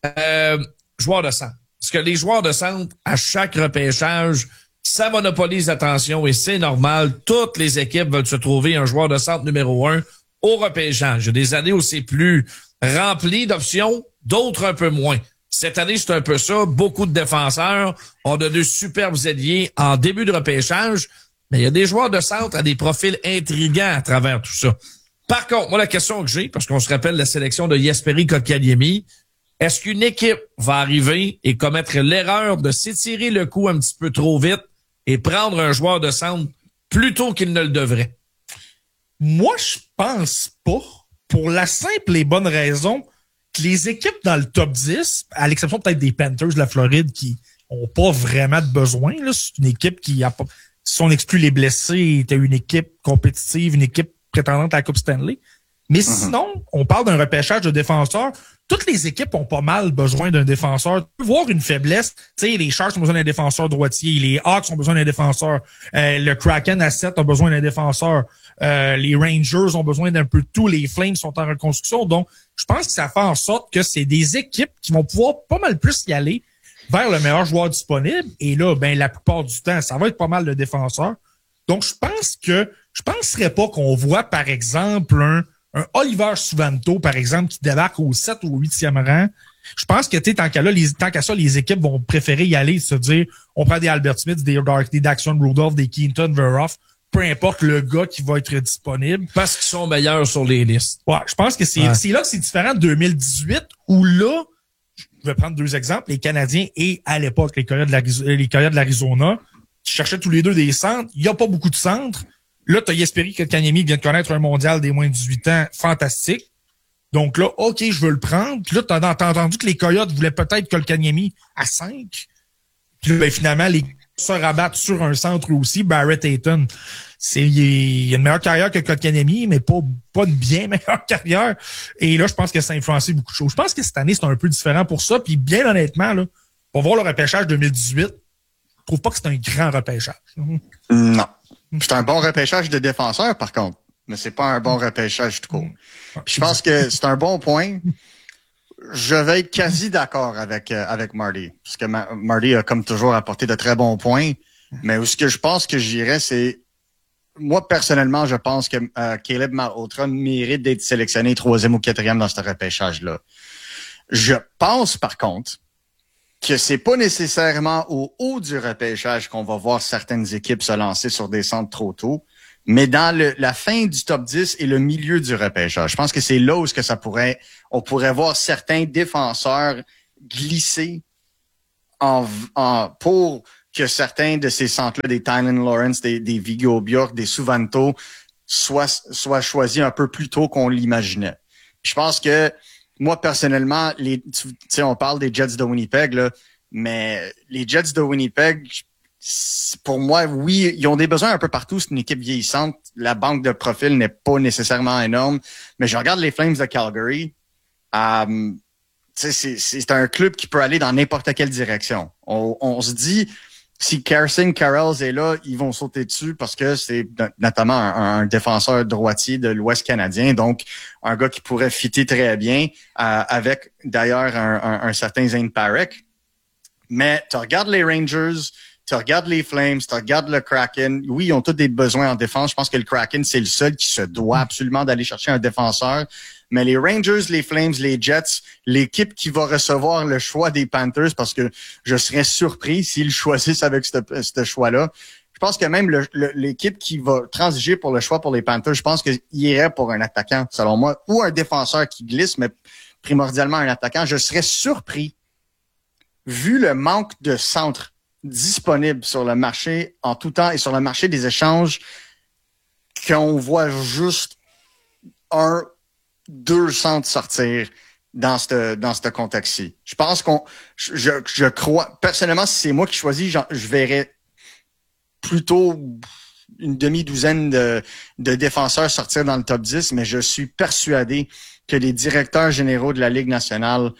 joueurs de centre. Parce que les joueurs de centre, à chaque repêchage, ça monopolise l'attention et c'est normal. Toutes les équipes veulent se trouver un joueur de centre numéro 1 au repêchage. Il y a des années où c'est plus rempli d'options, d'autres un peu moins. Cette année, c'est un peu ça. Beaucoup de défenseurs. On a de superbes ailiers en début de repêchage, mais il y a des joueurs de centre à des profils intrigants à travers tout ça. Par contre, moi, la question que j'ai, parce qu'on se rappelle la sélection de Jesperi Kotkaniemi, est-ce qu'une équipe va arriver et commettre l'erreur de s'étirer le coup un petit peu trop vite et prendre un joueur de centre plus tôt qu'il ne le devrait? Moi, je pense pas. Pour la simple et bonne raison que les équipes dans le top 10, à l'exception peut-être des Panthers de la Floride qui ont pas vraiment de besoin, là, c'est une équipe qui a pas, si on exclut les blessés, était une équipe compétitive, une équipe prétendante à la Coupe Stanley. Mais sinon, on parle d'un repêchage de défenseurs. Toutes les équipes ont pas mal besoin d'un défenseur. Tu peux voir une faiblesse. Tu sais, les Sharks ont besoin d'un défenseur droitier. Les Hawks ont besoin d'un défenseur. Le Kraken à 7 a besoin d'un défenseur. Les Rangers ont besoin d'un peu de tout. Les Flames sont en reconstruction. Donc, je pense que ça fait en sorte que c'est des équipes qui vont pouvoir pas mal plus y aller vers le meilleur joueur disponible. Et là, ben, la plupart du temps, ça va être pas mal de défenseurs. Donc, je penserais pas qu'on voit, par exemple, un Oliver Suvanto, par exemple, qui débarque au 7 ou au 8e rang. Je pense que, tant qu'à ça, les équipes vont préférer y aller, se dire, on prend des Albert Smith, des Daxon Rudolph, des Keaton Veroff, peu importe le gars qui va être disponible. Parce qu'ils sont meilleurs sur les listes. Ouais, je pense que c'est là que c'est différent de 2018, où là, je vais prendre 2 exemples, les Canadiens et, à l'époque, les Coyotes de l'Arizona, qui cherchaient tous les deux des centres. Il n'y a pas beaucoup de centres. Là, t'as Jesperi Kotkaniemi qui vient de connaître un mondial des moins de 18 ans fantastique. Donc là, OK, je veux le prendre. Puis là, t'as entendu que les Coyotes voulaient peut-être Kotkaniemi à 5. Puis là, ben, finalement, les se rabattent sur un centre aussi, Barrett Hayton. Il a une meilleure carrière que Kotkaniemi, mais pas une bien meilleure carrière. Et là, je pense que ça a influencé beaucoup de choses. Je pense que cette année, c'est un peu différent pour ça. Puis bien honnêtement, là, pour voir le repêchage 2018, je trouve pas que c'est un grand repêchage. Non. C'est un bon repêchage de défenseurs, par contre. Mais c'est pas un bon repêchage tout court. Je pense que c'est un bon point. Je vais être quasi d'accord avec Marty. Parce que Marty a, comme toujours, apporté de très bons points. Mais où ce que je pense que j'irais, c'est moi, personnellement, je pense que Caleb Malhotra mérite d'être sélectionné 3e ou 4e dans ce repêchage-là. Je pense, par contre, que c'est pas nécessairement au haut du repêchage qu'on va voir certaines équipes se lancer sur des centres trop tôt, mais dans la fin du top 10 et le milieu du repêchage. Je pense que c'est là où on pourrait voir certains défenseurs glisser pour que certains de ces centres-là, des Tynan Lawrence, des Viggo Bjork, des Suvanto, soient choisis un peu plus tôt qu'on l'imaginait. Je pense que moi, personnellement, on parle des Jets de Winnipeg, là, mais les Jets de Winnipeg, pour moi, oui, ils ont des besoins un peu partout. C'est une équipe vieillissante. La banque de profil n'est pas nécessairement énorme. Mais je regarde les Flames de Calgary. C'est un club qui peut aller dans n'importe quelle direction. On se dit, si Carson Carrells est là, ils vont sauter dessus parce que c'est notamment un défenseur droitier de l'Ouest canadien, donc un gars qui pourrait fitter très bien avec d'ailleurs un certain Zane Parekh. Mais tu regardes les Rangers, tu regardes les Flames, tu regardes le Kraken. Oui, ils ont tous des besoins en défense. Je pense que le Kraken, c'est le seul qui se doit absolument d'aller chercher un défenseur. Mais les Rangers, les Flames, les Jets, l'équipe qui va recevoir le choix des Panthers, parce que je serais surpris s'ils choisissent avec ce choix-là. Je pense que même l'équipe qui va transiger pour le choix pour les Panthers, je pense qu'il irait pour un attaquant, selon moi, ou un défenseur qui glisse, mais primordialement un attaquant. Je serais surpris, vu le manque de centres disponibles sur le marché en tout temps et sur le marché des échanges, qu'on voit juste 2 centres sortir dans ce contexte-ci. Je pense je crois, personnellement, si c'est moi qui choisis, je verrais plutôt une demi-douzaine de défenseurs sortir dans le top 10, mais je suis persuadé que les directeurs généraux de la Ligue nationale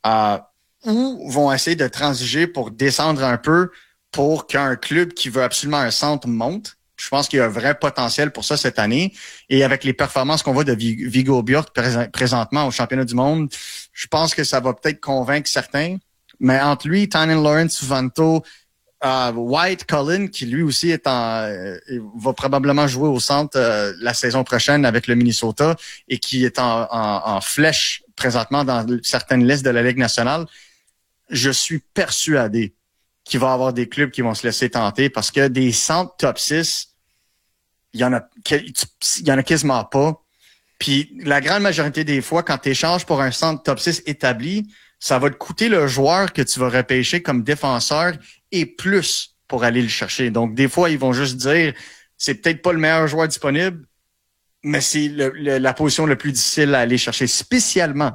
vont essayer de transiger pour descendre un peu pour qu'un club qui veut absolument un centre monte. Je pense qu'il y a un vrai potentiel pour ça cette année. Et avec les performances qu'on voit de Viggo Bjork présentement au championnat du monde, je pense que ça va peut-être convaincre certains. Mais entre lui, Tynan Lawrence, Suvanto, White, Cullen, qui lui aussi va probablement jouer au centre la saison prochaine avec le Minnesota et qui est en flèche présentement dans certaines listes de la Ligue nationale, je suis persuadé qu'il va y avoir des clubs qui vont se laisser tenter parce que des centres top 6, il y en a quasiment pas. Puis la grande majorité des fois, quand tu échanges pour un centre top 6 établi, ça va te coûter le joueur que tu vas repêcher comme défenseur et plus pour aller le chercher. Donc des fois, ils vont juste dire, c'est peut-être pas le meilleur joueur disponible, mais c'est la position la plus difficile à aller chercher, spécialement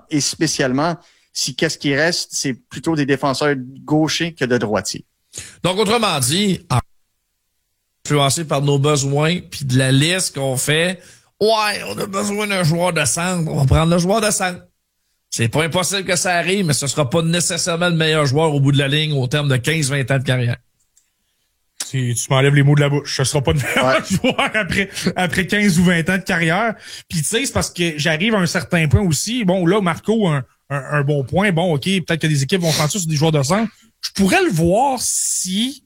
si qu'est-ce qui reste, c'est plutôt des défenseurs gauchers que de droitiers. Donc, autrement dit, influencé par nos besoins puis de la liste qu'on fait, ouais, on a besoin d'un joueur de centre, on va prendre le joueur de centre. C'est pas impossible que ça arrive, mais ce sera pas nécessairement le meilleur joueur au bout de la ligne au terme de 15-20 ans de carrière. Tu m'enlèves les mots de la bouche. Ce sera pas le meilleur joueur après 15 ou 20 ans de carrière. Puis tu sais, c'est parce que j'arrive à un certain point aussi. Bon, là, Marco, un bon point. Bon, OK, peut-être que des équipes vont prendre ça sur des joueurs de centre. Je pourrais le voir si...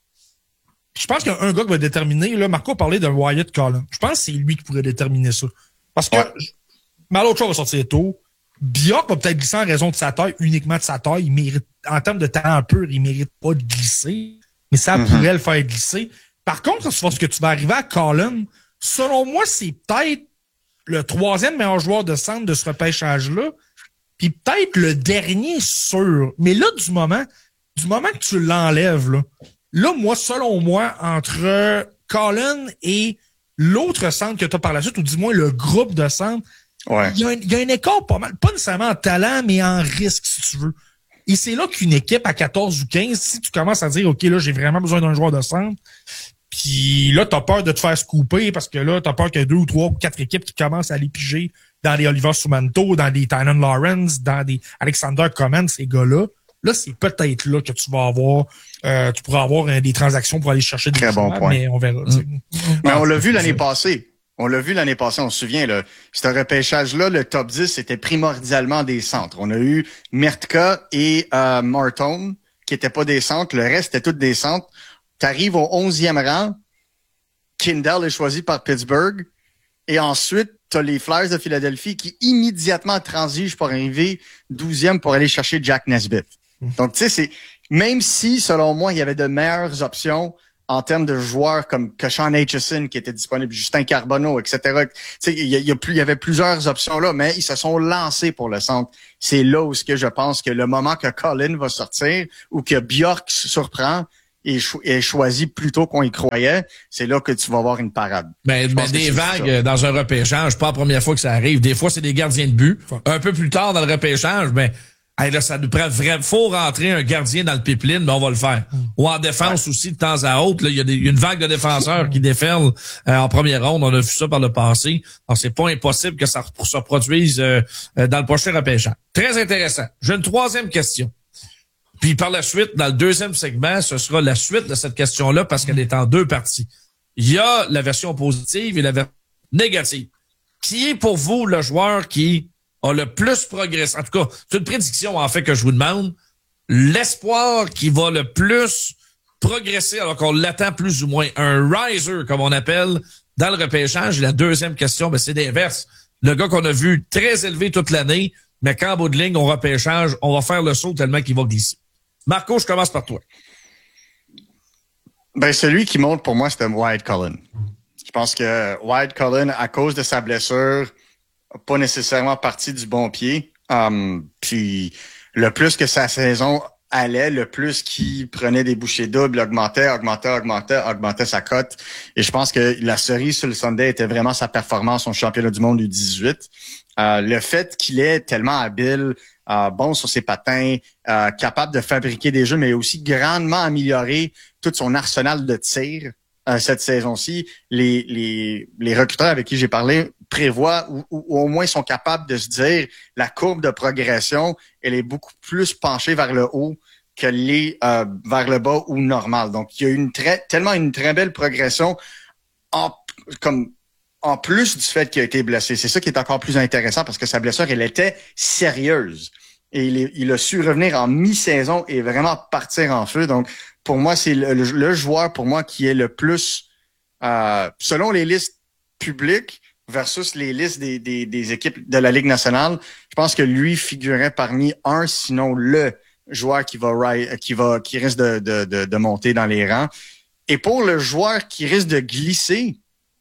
Je pense qu'il y a un gars qui va déterminer. Là, Marco a parlé de Wyatt Cullen. Je pense que c'est lui qui pourrait déterminer ça. Parce que Malhotra va sortir tôt. Bjork va peut-être glisser en raison de sa taille, uniquement de sa taille. Il mérite, en termes de talent pur, il mérite pas de glisser. Mais ça pourrait le faire glisser. Par contre, ce que tu vas arriver à Cullen, selon moi, c'est peut-être le 3e meilleur joueur de centre de ce repêchage-là. Puis peut-être le dernier sûr. Mais là, du moment que tu l'enlèves, là, moi, selon moi, entre Cullen et l'autre centre que tu as par la suite, ou dis-moi le groupe de centre, il y a un écart pas mal, pas nécessairement en talent, mais en risque, si tu veux. Et c'est là qu'une équipe à 14 ou 15, si tu commences à dire, OK, là, j'ai vraiment besoin d'un joueur de centre, puis là, t'as peur de te faire scooper parce que là, t'as peur qu'il y ait 2 ou 3 ou 4 équipes qui commencent à aller piger dans les Oliver Sumanto, dans des Tynan Lawrence, dans des Alexander Coman, ces gars-là. Là, c'est peut-être là que tu vas avoir, tu pourras avoir des transactions pour aller chercher des joueurs, mais on verra. Mais on l'a vu l'année passée. On se souvient, là. Ce repêchage-là, le top 10, c'était primordialement des centres. On a eu Mertka et Martone, qui étaient pas des centres. Le reste, c'était tous des centres. T'arrives au 11e rang. Kindell est choisi par Pittsburgh. Et ensuite, t'as les Flyers de Philadelphie qui immédiatement transigent pour arriver 12e pour aller chercher Jack Nesbitt. Donc, tu sais, même si, selon moi, il y avait de meilleures options en termes de joueurs comme Sean Aitchison qui était disponible, Justin Carbonneau, etc. Tu sais, il y avait plusieurs options là, mais ils se sont lancés pour le centre. C'est là où je pense que le moment que Colin va sortir ou que Bjork surprend, est choisi plus tôt qu'on y croyait, c'est là que tu vas avoir une parade. Mais des vagues dans un repêchage, pas la première fois que ça arrive. Des fois, c'est des gardiens de but. Un peu plus tard dans le repêchage, mais là, ça nous prend vraiment. Faut rentrer un gardien dans le pipeline, mais on va le faire. Ou en défense aussi, de temps à autre. Il y a une vague de défenseurs qui déferlent en première ronde. On a vu ça par le passé. Alors, c'est pas impossible que ça se produise dans le prochain repêchage. Très intéressant. J'ai une troisième question. Puis par la suite, dans le deuxième segment, ce sera la suite de cette question-là parce qu'elle est en deux parties. Il y a la version positive et la version négative. Qui est pour vous le joueur qui a le plus progressé? En tout cas, c'est une prédiction en fait que je vous demande. L'espoir qui va le plus progresser alors qu'on l'attend plus ou moins. Un riser, comme on appelle, dans le repêchage. Et la deuxième question, c'est l'inverse. Le gars qu'on a vu très élevé toute l'année, mais qu'en bout de ligne, au repêchage, on va faire le saut tellement qu'il va glisser. Marco, je commence par toi. Celui qui monte pour moi, c'était Wyatt Cullen. Je pense que Wyatt Cullen, à cause de sa blessure, n'a pas nécessairement parti du bon pied. Puis le plus que sa saison allait, le plus qu'il prenait des bouchées doubles, augmentait sa cote. Et je pense que la cerise sur le Sunday était vraiment sa performance au championnat du monde U18. Le fait qu'il est tellement habile, bon sur ses patins, capable de fabriquer des jeux, mais aussi grandement amélioré tout son arsenal de tir cette saison-ci. Les recruteurs avec qui j'ai parlé prévoient ou au moins sont capables de se dire la courbe de progression, elle est beaucoup plus penchée vers le haut que vers le bas ou normal. Donc, il y a une très belle progression en plus du fait qu'il a été blessé. C'est ça qui est encore plus intéressant parce que sa blessure, elle était sérieuse. Et il a su revenir en mi-saison et vraiment partir en feu. Donc, pour moi, c'est le joueur pour moi qui est le plus, selon les listes publiques versus les listes des équipes de la Ligue nationale, je pense que lui figurait parmi sinon le joueur qui risque de monter dans les rangs. Et pour le joueur qui risque de glisser,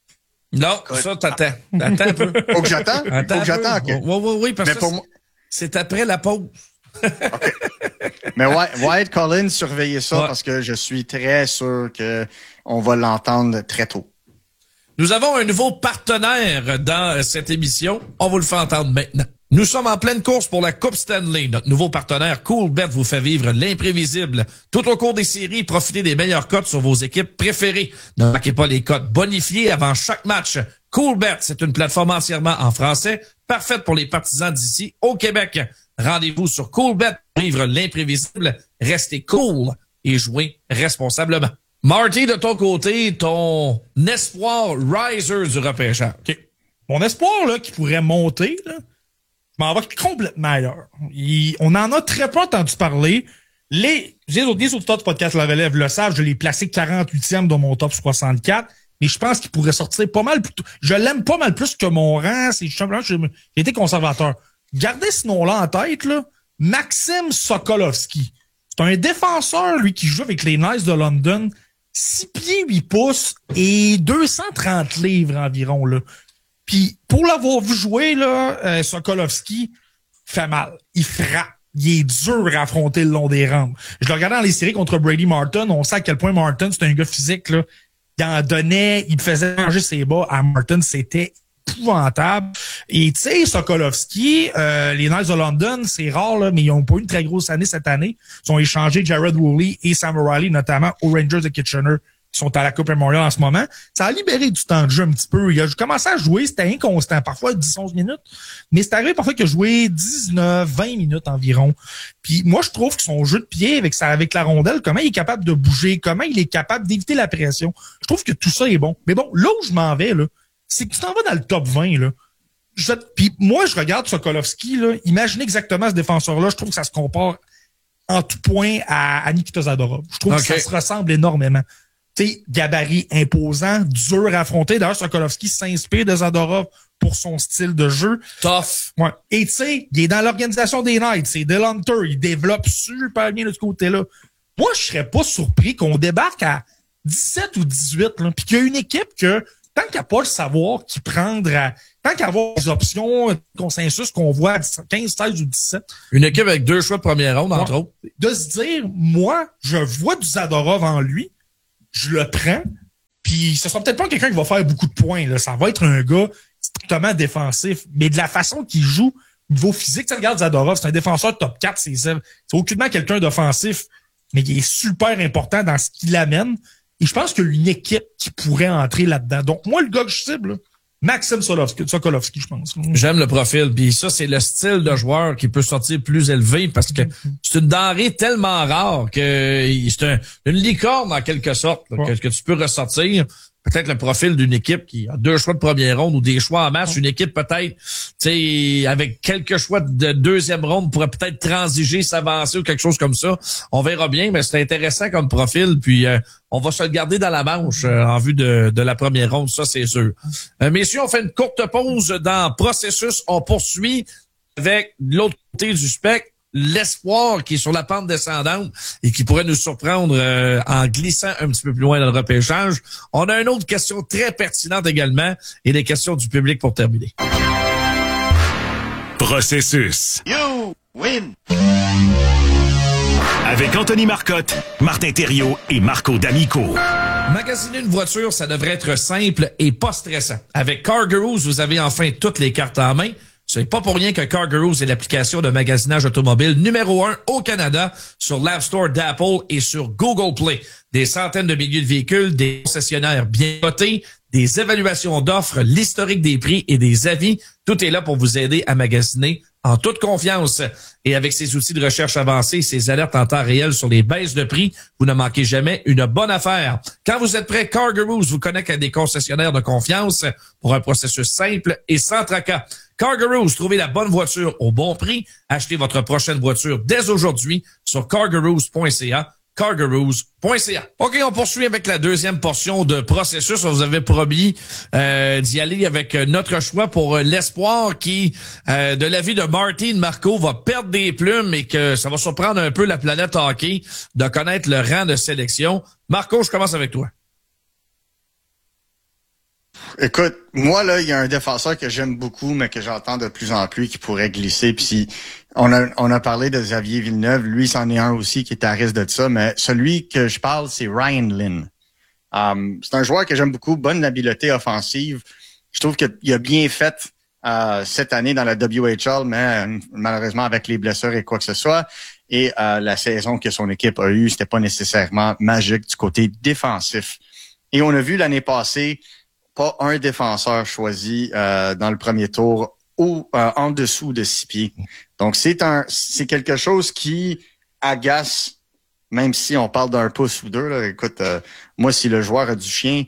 non, ça, t'attends un peu. Faut que j'attends? Okay. Oui, parce que c'est après la pause. Okay. Mais Wyatt Cullen, surveillez ça parce que je suis très sûr qu'on va l'entendre très tôt. Nous avons un nouveau partenaire dans cette émission. On vous le fait entendre maintenant. Nous sommes en pleine course pour la Coupe Stanley. Notre nouveau partenaire Coolbet vous fait vivre l'imprévisible. Tout au cours des séries, profitez des meilleures cotes sur vos équipes préférées. Ne manquez pas les cotes bonifiées avant chaque match. Coolbet, c'est une plateforme entièrement en français, parfaite pour les partisans d'ici au Québec. Rendez-vous sur Coolbet pour vivre l'imprévisible. Restez cool et jouez responsablement. Marty, de ton côté, ton espoir riser du repêchage. Okay. Mon espoir là qui pourrait monter, là, je m'en vais complètement ailleurs. On en a très peu entendu parler. Les auditeurs du podcast La Relève le savent, je l'ai placé 48e dans mon top 64, mais je pense qu'il pourrait sortir pas mal plus tôt. Je l'aime pas mal plus que mon rang. C'est simplement j'ai été conservateur. Gardez ce nom-là en tête, là. Maxime Sokolovski. C'est un défenseur, lui, qui joue avec les Knights de London. 6 pieds, 8 pouces et 230 livres environ, là. Puis, pour l'avoir vu jouer, là, Sokolovski fait mal. Il frappe. Il est dur à affronter le long des rampes. Je le regardais dans les séries contre Brady Martin. On sait à quel point Martin, c'est un gars physique, là. Il en donnait, il faisait manger ses bas à Martin. C'était épouvantable. Et tu sais, Sokolovski, les Knights de London, c'est rare, là, mais ils ont pas eu une très grosse année cette année. Ils ont échangé Jared Woolley et Sam O'Reilly, notamment aux Rangers de Kitchener, qui sont à la Coupe Memorial en ce moment. Ça a libéré du temps de jeu un petit peu. Il a commencé à jouer, c'était inconstant, parfois 10-11 minutes, mais c'est arrivé parfois qu'il a joué 19-20 minutes environ. Puis moi, je trouve que son jeu de pied avec la rondelle, comment il est capable de bouger, comment il est capable d'éviter la pression, je trouve que tout ça est bon. Mais bon, là où je m'en vais, là, c'est que tu t'en vas dans le top 20, là. Puis moi, je regarde Sokolovski, là, imaginez exactement ce défenseur-là, je trouve que ça se compare en tout point à Nikita Zadorov. Je trouve que ça se ressemble énormément. gabarit imposant, dur à affronter. D'ailleurs, Sokolovski s'inspire de Zadorov pour son style de jeu. Tough. Ouais. Et tu sais, il est dans l'organisation des Knights. C'est Del Hunter. Il développe super bien de ce côté-là. Moi, je serais pas surpris qu'on débarque à 17 ou 18, là, puis qu'il y a une équipe que, tant qu'il n'y a pas le savoir qui prendra, tant qu'il y a avoir des options, consensus qu'on voit à 15, 16 ou 17. Une équipe avec 2 choix de première ronde, entre autres. De se dire, moi, je vois du Zadorov en lui, je le prends, puis ce sera peut-être pas quelqu'un qui va faire beaucoup de points, là. Ça va être un gars strictement défensif, mais de la façon qu'il joue, au niveau physique, tu regardes Zadorov, c'est un défenseur top 4, c'est aucunement quelqu'un d'offensif, mais il est super important dans ce qu'il amène. Et je pense qu'il y a une équipe qui pourrait entrer là-dedans. Donc, moi, le gars que je cible, là, Maxime Sokolovski, je pense. J'aime le profil. Puis ça, c'est le style de joueur qui peut sortir plus élevé parce que c'est une denrée tellement rare que c'est une licorne en quelque sorte là, que tu peux ressortir. Peut-être le profil d'une équipe qui a 2 choix de première ronde ou des choix en masse. Une équipe peut-être, tu sais, avec quelques choix de deuxième ronde pourrait peut-être transiger, s'avancer ou quelque chose comme ça. On verra bien, mais c'est intéressant comme profil. Puis on va se le garder dans la manche en vue de la première ronde, ça c'est sûr. Messieurs, on fait une courte pause dans Processus. On poursuit avec l'autre côté du spectre. L'espoir qui est sur la pente descendante et qui pourrait nous surprendre en glissant un petit peu plus loin dans le repêchage. On a une autre question très pertinente également et des questions du public pour terminer. Processus. You win! Avec Anthony Marcotte, Martin Thériault et Marco D'Amico. Magasiner une voiture, ça devrait être simple et pas stressant. Avec CarGurus, vous avez enfin toutes les cartes en main. C'est pas pour rien que CarGurus est l'application de magasinage automobile numéro 1 au Canada sur l'App Store d'Apple et sur Google Play. Des centaines de milliers de véhicules, des concessionnaires bien cotés, des évaluations d'offres, l'historique des prix et des avis. Tout est là pour vous aider à magasiner en toute confiance. Et avec ces outils de recherche avancés et ces alertes en temps réel sur les baisses de prix, vous ne manquez jamais une bonne affaire. Quand vous êtes prêt, CarGurus vous connecte à des concessionnaires de confiance pour un processus simple et sans tracas. CarGurus, trouvez la bonne voiture au bon prix. Achetez votre prochaine voiture dès aujourd'hui sur cargurus.ca. cargurus.ca. OK, on poursuit avec la deuxième portion de Processus. On vous avait promis d'y aller avec notre choix pour l'espoir qui, de l'avis de Martin Marco, va perdre des plumes et que ça va surprendre un peu la planète hockey de connaître le rang de sélection. Marco, je commence avec toi. Écoute, moi, là, il y a un défenseur que j'aime beaucoup, mais que j'entends de plus en plus qui pourrait glisser. Puis on a parlé de Xavier Villeneuve. Lui, c'en est un aussi qui est à risque de ça. Mais celui que je parle, c'est Ryan Lynn. C'est un joueur que j'aime beaucoup, bonne habileté offensive. Je trouve qu'il a bien fait cette année dans la WHL, mais malheureusement avec les blessures et quoi que ce soit. Et la saison que son équipe a eue, c'était pas nécessairement magique du côté défensif. Et on a vu l'année passée pas un défenseur choisi dans le premier tour ou en dessous de 6 pieds. Donc, c'est quelque chose qui agace, même si on parle d'un pouce ou deux. Là. Écoute, moi, si le joueur a du chien,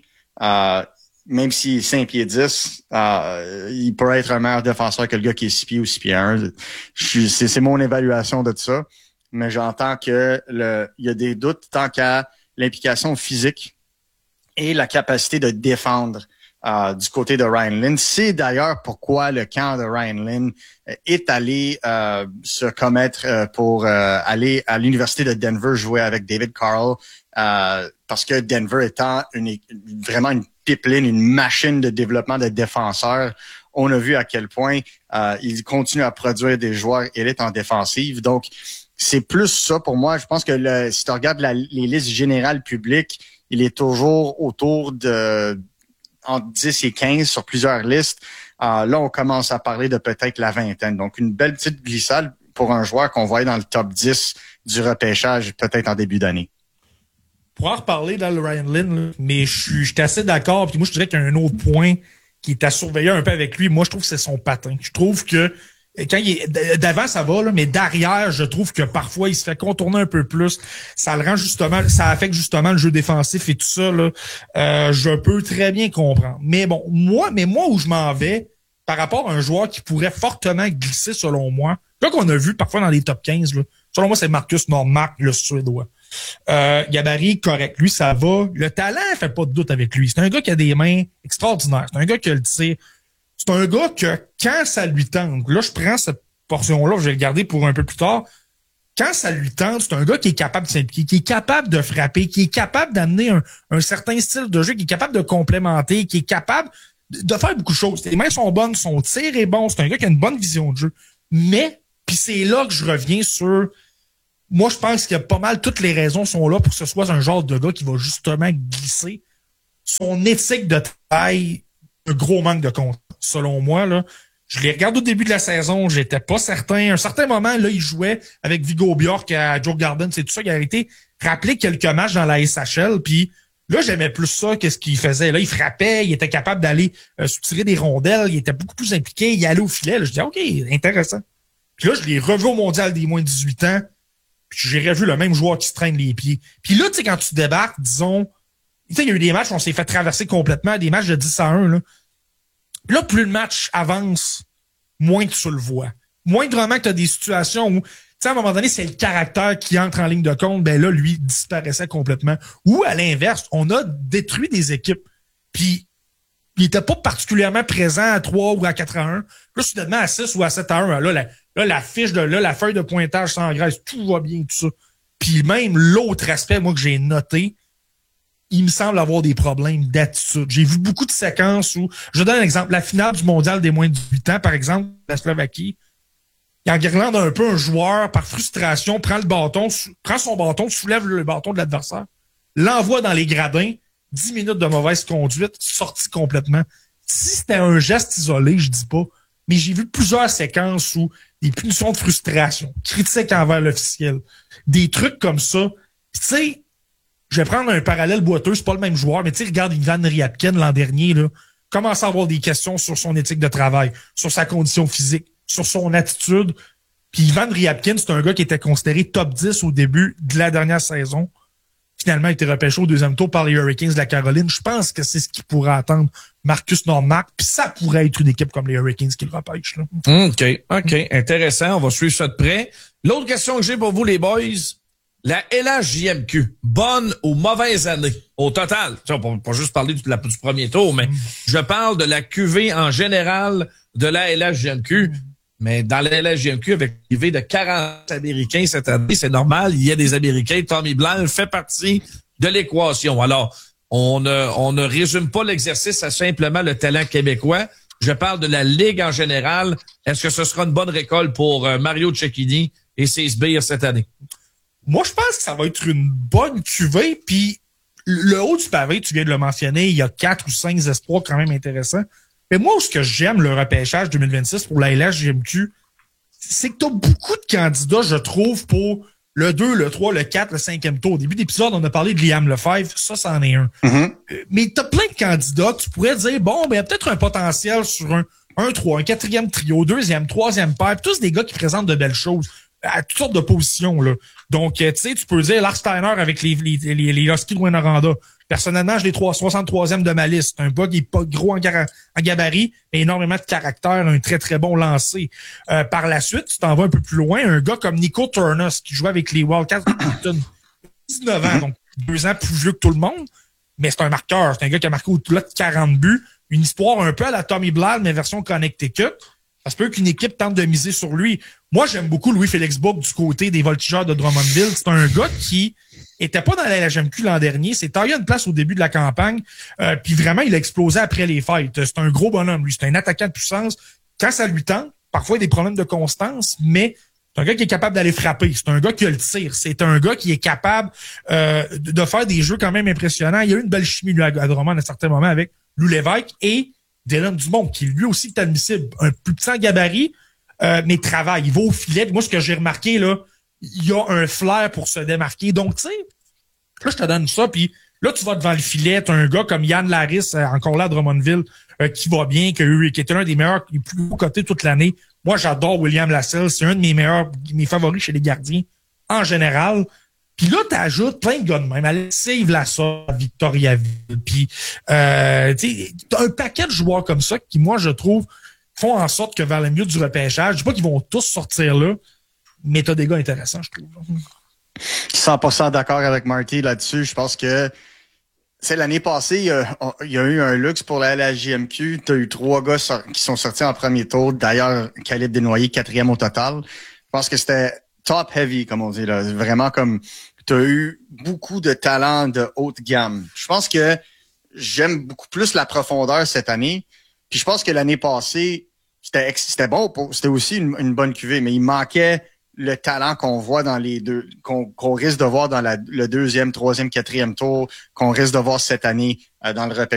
même s'il est 5 pieds 10, il pourrait être un meilleur défenseur que le gars qui est 6 pieds ou 6 pieds 1. C'est mon évaluation de ça. Mais j'entends que il y a des doutes tant qu'à l'implication physique et la capacité de défendre du côté de Ryan Lynn. C'est d'ailleurs pourquoi le camp de Ryan Lynn est allé se commettre pour aller à l'université de Denver jouer avec David Carl, parce que Denver étant vraiment une pipeline, une machine de développement de défenseurs, on a vu à quel point il continue à produire des joueurs élites en défensive. Donc, c'est plus ça pour moi. Je pense que si tu regardes les listes générales publiques, il est toujours autour de entre 10 et 15 sur plusieurs listes. Là, on commence à parler de peut-être la vingtaine. Donc, une belle petite glissade pour un joueur qu'on voyait dans le top 10 du repêchage peut-être en début d'année. Pour en reparler dans le Ryan Lynn, là, mais je suis assez d'accord. Puis moi, je dirais qu'il y a un autre point qui est à surveiller un peu avec lui. Moi, je trouve que c'est son patin. Je trouve que quand il est d'avant, ça va, là, mais derrière, je trouve que parfois, il se fait contourner un peu plus. Ça le rend justement, ça affecte justement le jeu défensif et tout ça, là. Je peux très bien comprendre. Mais bon, moi où je m'en vais, par rapport à un joueur qui pourrait fortement glisser, selon moi, là qu'on a vu parfois dans les top 15, là, Selon moi, c'est Marcus Nordmark, le Suédois. Gabarit, correct. Lui, ça va. Le talent, fait pas de doute avec lui. C'est un gars qui a des mains extraordinaires. C'est un gars qui a le tir. C'est un gars que, quand ça lui tente, là, je prends cette portion-là, je vais le garder pour un peu plus tard. Quand ça lui tente, c'est un gars qui est capable de s'impliquer, qui est capable de frapper, qui est capable d'amener un certain style de jeu, qui est capable de complémenter, qui est capable de faire beaucoup de choses. Les mains sont bonnes, son tir est bon, c'est un gars qui a une bonne vision de jeu. Mais, puis c'est là que je reviens sur... Moi, je pense que pas mal toutes les raisons sont là pour que ce soit un genre de gars qui va justement glisser. Son éthique de travail, un gros manque de confiance, selon moi, là. Je les regarde au début de la saison, j'étais pas certain. À un certain moment, là, il jouait avec Viggo Bjork à Joe Garden, c'est tout ça qui a été rappelé quelques matchs dans la SHL, puis là, j'aimais plus ça que ce qu'il faisait. Là, il frappait, il était capable d'aller soutirer des rondelles, il était beaucoup plus impliqué, il allait au filet. Là, je dis, OK, intéressant. Puis là, je l'ai revu au mondial des moins de 18 ans, puis j'ai revu le même joueur qui se traîne les pieds. Puis là, tu sais, quand tu débarques, disons, tu sais, il y a eu des matchs où on s'est fait traverser complètement, des matchs de 10-1, là. Puis là, plus le match avance, moins que tu le vois. Moindrement que tu as des situations où, tu sais, à un moment donné, c'est le caractère qui entre en ligne de compte, ben là, lui, disparaissait complètement. Ou, à l'inverse, on a détruit des équipes, puis il était pas particulièrement présent à 3 ou à 4-1. Là, soudainement, à 6 ou à 7-1, là, la fiche de, là, la feuille de pointage s'engraisse, tout va bien, tout ça. Puis même l'autre aspect, moi, que j'ai noté, il me semble avoir des problèmes d'attitude. J'ai vu beaucoup de séquences où, je donne un exemple, la finale du mondial des moins de 18 ans, par exemple, la Slovaquie, il enguirlande un peu un joueur, par frustration, prend son bâton, soulève le bâton de l'adversaire, l'envoie dans les gradins, 10 minutes de mauvaise conduite, sorti complètement. Si c'était un geste isolé, je dis pas, mais j'ai vu plusieurs séquences où des punitions de frustration, critiques envers l'officiel, des trucs comme ça. Tu sais, je vais prendre un parallèle boiteux, c'est pas le même joueur, mais tu sais, regarde Ivan Ryabkin l'an dernier, là, commence à avoir des questions sur son éthique de travail, sur sa condition physique, sur son attitude. Puis Ivan Ryabkin, c'est un gars qui était considéré top 10 au début de la dernière saison. Finalement, il a été repêché au deuxième tour par les Hurricanes de la Caroline. Je pense que c'est ce qui pourrait attendre Marcus Nordmark, puis ça pourrait être une équipe comme les Hurricanes qui le repêchent, là. OK. Intéressant. On va suivre ça de près. L'autre question que j'ai pour vous, les boys, la LHJMQ, bonne ou mauvaise année au total? On va pas juste parler du premier tour, mais je parle de la QV en général de la LHJMQ. Mais dans la LHJMQ, avec l'arrivée de 40 Américains cette année, c'est normal, il y a des Américains. Tommy Blanc fait partie de l'équation. Alors, on ne résume pas l'exercice à simplement le talent québécois. Je parle de la Ligue en général. Est-ce que ce sera une bonne récolte pour Mario Cecchini et ses sbires cette année? Moi, je pense que ça va être une bonne cuvée, puis le haut du pavé, tu viens de le mentionner, il y a 4 ou 5 espoirs quand même intéressants. Mais moi, ce que j'aime le repêchage 2026 pour la LHJMQ, c'est que tu as beaucoup de candidats, je trouve, pour le 2, le 3, le 4, le 5e tour. Au début d'épisode, on a parlé de Liam Lefebvre, ça, c'en est un. Mais tu as plein de candidats, tu pourrais dire, bon, ben, il y a peut-être un potentiel sur un 3, un 4e trio, 2e, 3e paire, tous des gars qui présentent de belles choses à toutes sortes de positions, là. Donc, tu sais, tu peux dire Lars Steiner avec les Huskies de Rwanda. Personnellement, je l'ai 63e de ma liste. Un bug qui est pas gros en gabarit, mais énormément de caractère, un très, très bon lancer. Par la suite, tu t'en vas un peu plus loin, un gars comme Nico Turnus, qui jouait avec les Wildcats de Houston, 19 ans, donc 2 ans plus vieux que tout le monde, mais c'est un marqueur. C'est un gars qui a marqué au-delà de 40 buts. Une histoire un peu à la Tommy Blanc, mais version Connecticut. Ça se peut qu'une équipe tente de miser sur lui. Moi, j'aime beaucoup Louis-Félix Bourque du côté des Voltigeurs de Drummondville. C'est un gars qui était pas dans la LHJMQ l'an dernier. C'est taillé une place au début de la campagne. Puis vraiment, il a explosé après les fêtes. C'est un gros bonhomme, lui. C'est un attaquant de puissance. Quand ça lui tente, parfois, il y a des problèmes de constance, mais c'est un gars qui est capable d'aller frapper. C'est un gars qui a le tir. C'est un gars qui est capable de faire des jeux quand même impressionnants. Il y a eu une belle chimie, lui, à Drummond, à un certain moment, avec Lou Lévesque et Dylan Dumont, qui lui aussi est admissible. Un plus petit en gabarit, mais travaille. Il va au filet. Moi, ce que j'ai remarqué, là, il y a un flair pour se démarquer. Donc, tu sais, là, je te donne ça, puis là, tu vas devant le filet. T'as un gars comme Yann Laris, encore là à Drummondville, qui va bien, qui était l'un des meilleurs, les plus hauts cotés toute l'année. Moi, j'adore William Lassell. C'est un de mes favoris chez les gardiens, en général. Puis là, t'ajoutes plein de gars de même. Alexis Vlassov, Victoriaville. Puis, tu sais, t'as un paquet de joueurs comme ça qui, moi, je trouve, font en sorte que vers le milieu du repêchage, je dis pas qu'ils vont tous sortir là, méta-dégâts intéressant, je trouve. 100% d'accord avec Marty là-dessus. Je pense que l'année passée, il y a eu un luxe pour la JMQ. Tu as eu 3 gars qui sont sortis en premier tour. D'ailleurs, Caleb Desnoyers, 4e au total. Je pense que c'était top heavy, comme on dit, là. Vraiment comme tu as eu beaucoup de talent de haute gamme. Je pense que j'aime beaucoup plus la profondeur cette année. Puis je pense que l'année passée, c'était bon, c'était aussi une bonne cuvée, mais il manquait le talent qu'on voit dans les deux, qu'on risque de voir dans le 2e, 3e, 4e tour, qu'on risque de voir cette année dans le repêchage.